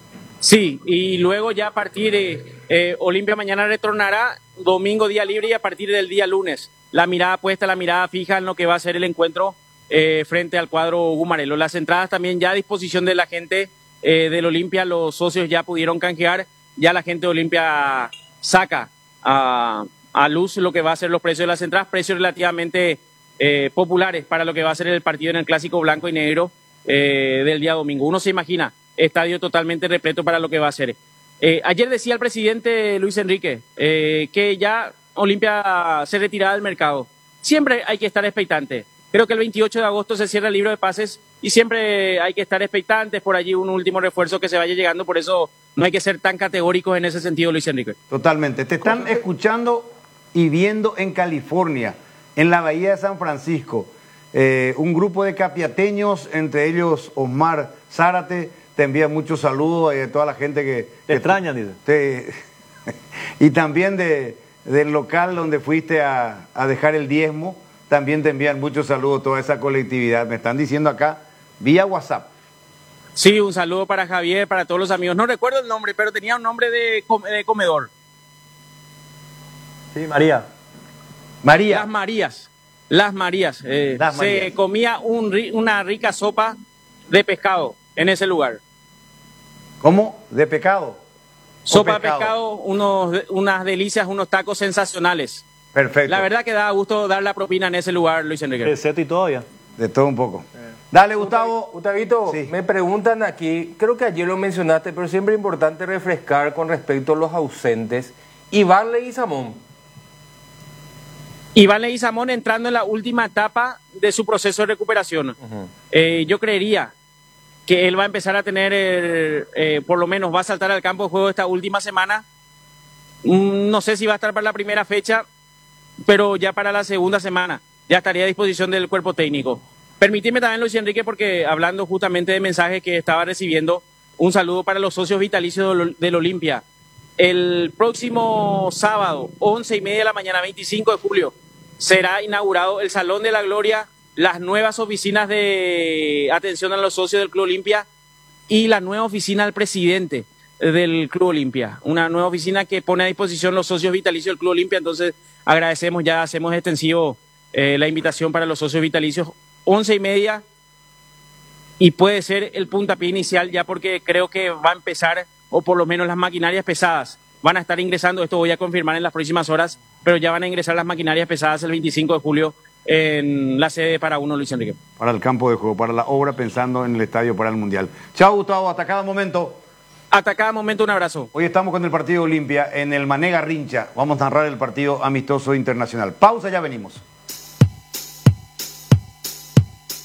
Sí, y luego ya a partir de eh, Olimpia mañana retornará, domingo día libre, y a partir del día lunes la mirada puesta, la mirada fija en lo que va a ser el encuentro eh, frente al cuadro Gumarelo. Las entradas también ya a disposición de la gente eh, del Olimpia, los socios ya pudieron canjear, ya la gente de Olimpia saca a, a luz lo que va a ser los precios de las entradas, precios relativamente eh, populares para lo que va a ser el partido en el Clásico Blanco y Negro eh, del día domingo. Uno se imagina, estadio totalmente repleto para lo que va a ser. Eh, ayer decía el presidente Luis Enrique eh, que ya Olimpia se retiraba del mercado. Siempre hay que estar expectante. Creo que el veintiocho de agosto se cierra el libro de pases y siempre hay que estar expectantes, por allí un último refuerzo que se vaya llegando, por eso no hay que ser tan categóricos en ese sentido, Luis Enrique. Totalmente. Te están escuchando y viendo en California, en la Bahía de San Francisco. Eh, un grupo de capiateños, entre ellos Osmar Zárate, te envía muchos saludos a toda la gente que... Te que extrañan, dice. te- y también de, del local donde fuiste a, a dejar el diezmo, también te envían muchos saludos toda esa colectividad. Me están diciendo acá, vía WhatsApp. Sí, un saludo para Javier, para todos los amigos. No recuerdo el nombre, pero tenía un nombre de, com- de comedor. Sí, María. María. Las Marías. Las Marías. eh, Las se Marías. comía un ri- una rica sopa de pescado en ese lugar. ¿Cómo? ¿De pecado? ¿O Sopa de pescado? pescado, unos, unas delicias, unos tacos sensacionales. Perfecto. La verdad que da gusto dar la propina en ese lugar, Luis Enrique. Receto y todo ya. De todo un poco. Dale, Gustavo. Gustavito, Sí. me preguntan aquí, creo que ayer lo mencionaste, pero siempre es importante refrescar con respecto a los ausentes. Iván Leguizamón. Iván Leguizamón entrando en la última etapa de su proceso de recuperación. Eh, yo creería que él va a empezar a tener, eh, eh, por lo menos va a saltar al campo de juego esta última semana. Mm, no sé si va a estar para la primera fecha, pero ya para la segunda semana ya estaría a disposición del cuerpo técnico. Permíteme también, Luis Enrique, porque hablando justamente de mensajes que estaba recibiendo, un saludo para los socios vitalicios del, del Olimpia. El próximo sábado, once y media de la mañana, veinticinco de julio, será inaugurado el Salón de la Gloria, las nuevas oficinas de atención a los socios del Club Olimpia y la nueva oficina del presidente del Club Olimpia. Una nueva oficina que pone a disposición los socios vitalicios del Club Olimpia. Entonces, agradecemos, ya hacemos extensivo eh, la invitación para los socios vitalicios, once y media, y puede ser el puntapié inicial ya, porque creo que va a empezar, o por lo menos las maquinarias pesadas van a estar ingresando, esto voy a confirmar en las próximas horas, pero ya van a ingresar las maquinarias pesadas el veinticinco de julio en la sede para uno, Luis Enrique. Para el campo de juego, para la obra, pensando en el estadio para el Mundial. Chao, Gustavo, hasta cada momento. Hasta cada momento, un abrazo. Hoy estamos con el partido Olimpia en el Mané Garrincha. Vamos a narrar el partido amistoso internacional. Pausa, ya venimos.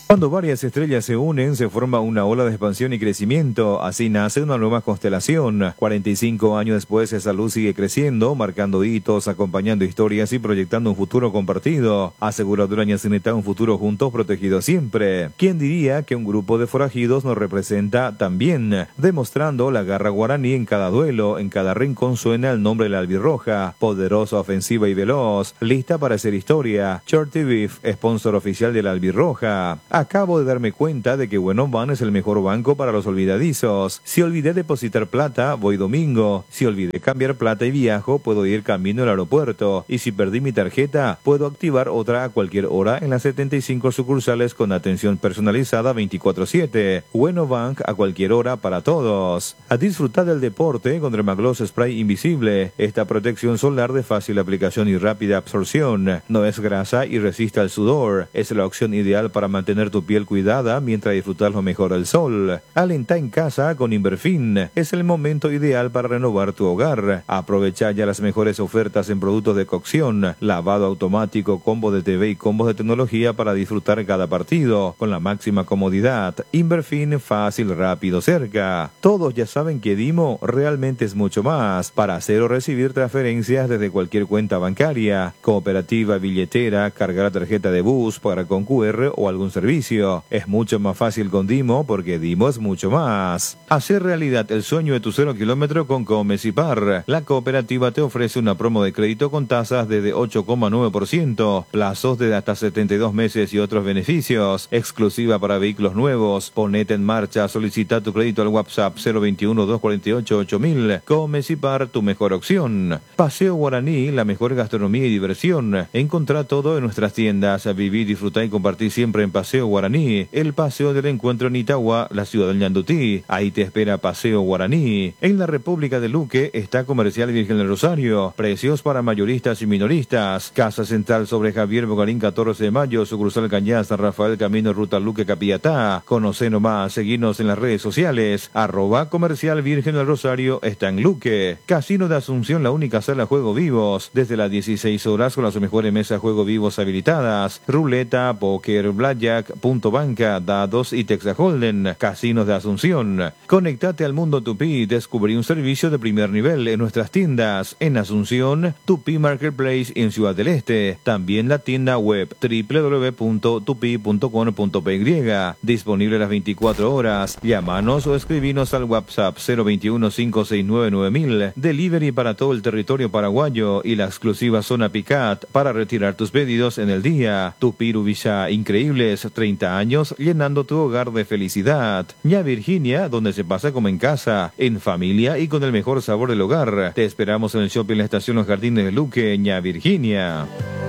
Cuando varias estrellas se unen, se forma una ola de expansión y crecimiento. Así nace una nueva constelación. cuarenta y cinco años después, esa luz sigue creciendo, marcando hitos, acompañando historias y proyectando un futuro compartido. Aseguradora Ñacineta, un futuro juntos, protegido siempre. ¿Quién diría que un grupo de forajidos nos representa también? Demostrando la garra guaraní en cada duelo, en cada rincón suena el nombre de la albirroja. Poderosa, ofensiva y veloz, lista para hacer historia. Shorty Beef, sponsor oficial de la albirroja. Acabo de darme cuenta de que Buenoban es el mejor banco para los olvidadizos. Si olvidé depositar plata, voy domingo. Si olvidé cambiar plata y viajo, puedo ir camino al aeropuerto. Y si perdí mi tarjeta, puedo activar otra a cualquier hora en las setenta y cinco sucursales con atención personalizada veinticuatro siete. Buenobank a cualquier hora para todos. A disfrutar del deporte con Dermagloss Spray Invisible. Esta protección solar de fácil aplicación y rápida absorción. No es grasa y resiste al sudor. Es la opción ideal para mantener tu piel cuidada mientras disfrutas lo mejor del sol. Alenta en casa con Inverfin. Es el momento ideal para renovar tu hogar. Aprovecha ya las mejores ofertas en productos de cocción, lavado automático, combo de T V y combos de tecnología para disfrutar cada partido con la máxima comodidad. Inverfin, fácil, rápido, cerca. Todos ya saben que Dimo realmente es mucho más. Para hacer o recibir transferencias desde cualquier cuenta bancaria, cooperativa, billetera, cargar tarjeta de bus, pagar con Q R o algún servicio. Es mucho más fácil con Dimo porque Dimo es mucho más. Hacer realidad el sueño de tu cero kilómetro con Comecipar. La cooperativa te ofrece una promo de crédito con tasas desde ocho coma nueve por ciento, plazos de hasta setenta y dos meses y otros beneficios. Exclusiva para vehículos nuevos. Ponete en marcha, solicita tu crédito al WhatsApp cero veintiuno, doscientos cuarenta y ocho, ocho mil. Comecipar, tu mejor opción. Paseo Guaraní, la mejor gastronomía y diversión. Encontrá todo en nuestras tiendas. Vivir, disfrutar y compartir siempre en Paseo Guaraní, el paseo del encuentro en Itagua, la ciudad del Ñandutí. Ahí te espera Paseo Guaraní. En la República de Luque está Comercial Virgen del Rosario. Precios para mayoristas y minoristas. Casa Central sobre Javier Bogarín catorce de mayo, sucursal Cañada, San Rafael, Camino Ruta Luque, Capillatá. Conoce nomás, seguinos en las redes sociales. Arroba Comercial Virgen del Rosario está en Luque. Casino de Asunción, la única sala juego vivos. Desde las dieciséis horas con las mejores mesas juego vivos habilitadas. Ruleta, póker, blackjack, punto banca, dados y Texas Holden. Casinos de Asunción. Conectate al mundo Tupí y descubrí un servicio de primer nivel en nuestras tiendas. En Asunción, Tupí Marketplace en Ciudad del Este. También la tienda web doble u doble u doble u punto tupi punto com punto p y. Disponible las veinticuatro horas. Llámanos o escribinos al WhatsApp cero veintiuno, cinco seis nueve, nueve mil. Delivery para todo el territorio paraguayo y la exclusiva zona Picat para retirar tus pedidos en el día. Tupí Rubilla, increíbles treinta años llenando tu hogar de felicidad. Ña Virginia, donde se pasa como en casa, en familia y con el mejor sabor del hogar. Te esperamos en el shopping La Estación Los Jardines de Luque, Ña Virginia.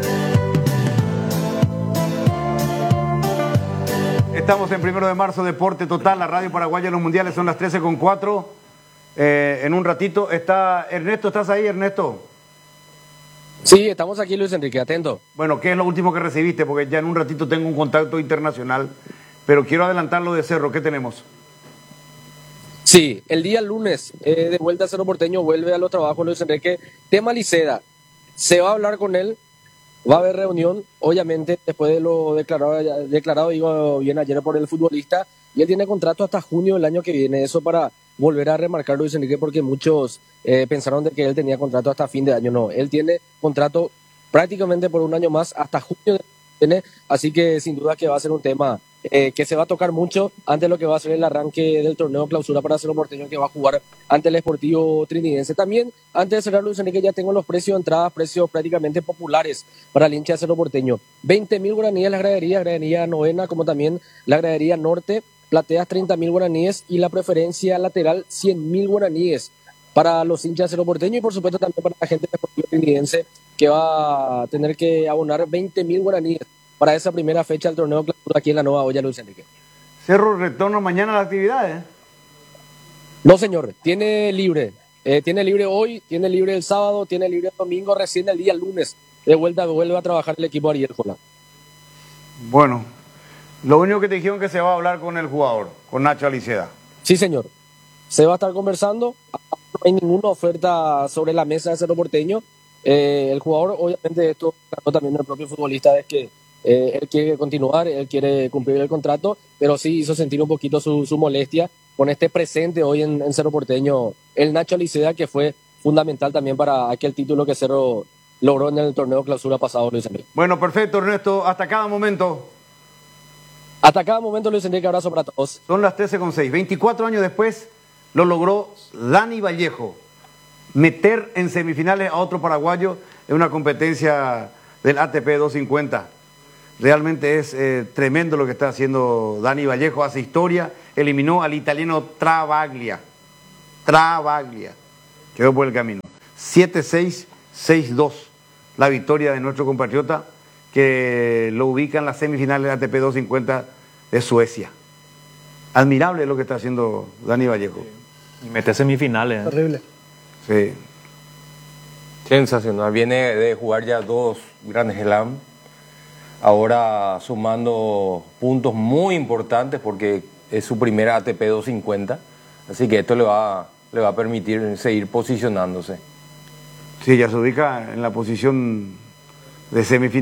Estamos en primero de marzo, Deporte Total, la radio paraguaya en los mundiales, son las trece con cuatro. Eh, en un ratito está Ernesto, ¿estás ahí, Ernesto? Sí, estamos aquí, Luis Enrique, atento. Bueno, ¿qué es lo último que recibiste? Porque ya en un ratito tengo un contacto internacional, pero quiero adelantar lo de Cerro. ¿Qué tenemos? Sí, el día lunes, eh, de vuelta a Cerro Porteño, vuelve a los trabajos Luis Enrique. Tema Liceda, se va a hablar con él, va a haber reunión, obviamente, después de lo declarado, declarado digo bien ayer por el futbolista, y él tiene contrato hasta junio del año que viene, eso para volver a remarcar Luis Enrique, porque muchos eh, pensaron de que él tenía contrato hasta fin de año. No, él tiene contrato prácticamente por un año más, hasta junio, tiene, así que sin duda que va a ser un tema eh, que se va a tocar mucho antes de lo que va a ser el arranque del torneo clausura para Cerro Porteño, que va a jugar ante el Sportivo Trinidense. También, antes de cerrar, Luis Enrique, ya tengo los precios de entradas, precios prácticamente populares para el hincha de Cerro Porteño. veinte mil guaraníes la gradería, gradería novena, como también la gradería norte, plateas treinta mil guaraníes y la preferencia lateral cien mil guaraníes para los hinchas de Cerro Porteño y por supuesto también para la gente del Sportivo Trinidense, que va a tener que abonar veinte mil guaraníes para esa primera fecha del torneo clausura aquí en la Nueva Olla, Luis Enrique. Cerro retorno mañana a la actividad, ¿eh? No, señor, tiene libre. Eh, tiene libre hoy, tiene libre el sábado, tiene libre el domingo, recién el día lunes. De vuelta vuelve a trabajar el equipo Ariel Jola. Bueno, lo único que te dijeron que se va a hablar con el jugador, con Nacho Aliceda. Sí, señor. Se va a estar conversando. No hay ninguna oferta sobre la mesa de Cerro Porteño. Eh, el jugador, obviamente, esto trató también el propio futbolista, es que Eh, él quiere continuar, él quiere cumplir el contrato, pero sí hizo sentir un poquito su, su molestia con este presente hoy en, en Cerro Porteño, el Nacho Licea, que fue fundamental también para aquel título que Cerro logró en el torneo clausura pasado, Luis Enrique. Bueno, perfecto, Ernesto. Hasta cada momento. Hasta cada momento, Luis Enrique, abrazo para todos. Son las trece con seis. veinticuatro años después lo logró Dani Vallejo. Meter en semifinales a otro paraguayo en una competencia del A T P doscientos cincuenta. Realmente es eh, tremendo lo que está haciendo Dani Vallejo. Hace historia. Eliminó al italiano Travaglia. Travaglia. Quedó por el camino. siete seis, seis dos. La victoria de nuestro compatriota que lo ubica en las semifinales del A T P doscientos cincuenta de Suecia. Admirable lo que está haciendo Dani Vallejo. Y mete semifinales. ¿eh? Terrible. Sí. Sensacional. Viene de jugar ya dos Grand Slam. Ahora sumando puntos muy importantes porque es su primera A T P doscientos cincuenta. Así que esto le va, le va a permitir seguir posicionándose. Sí, ya se ubica en la posición de semifinal.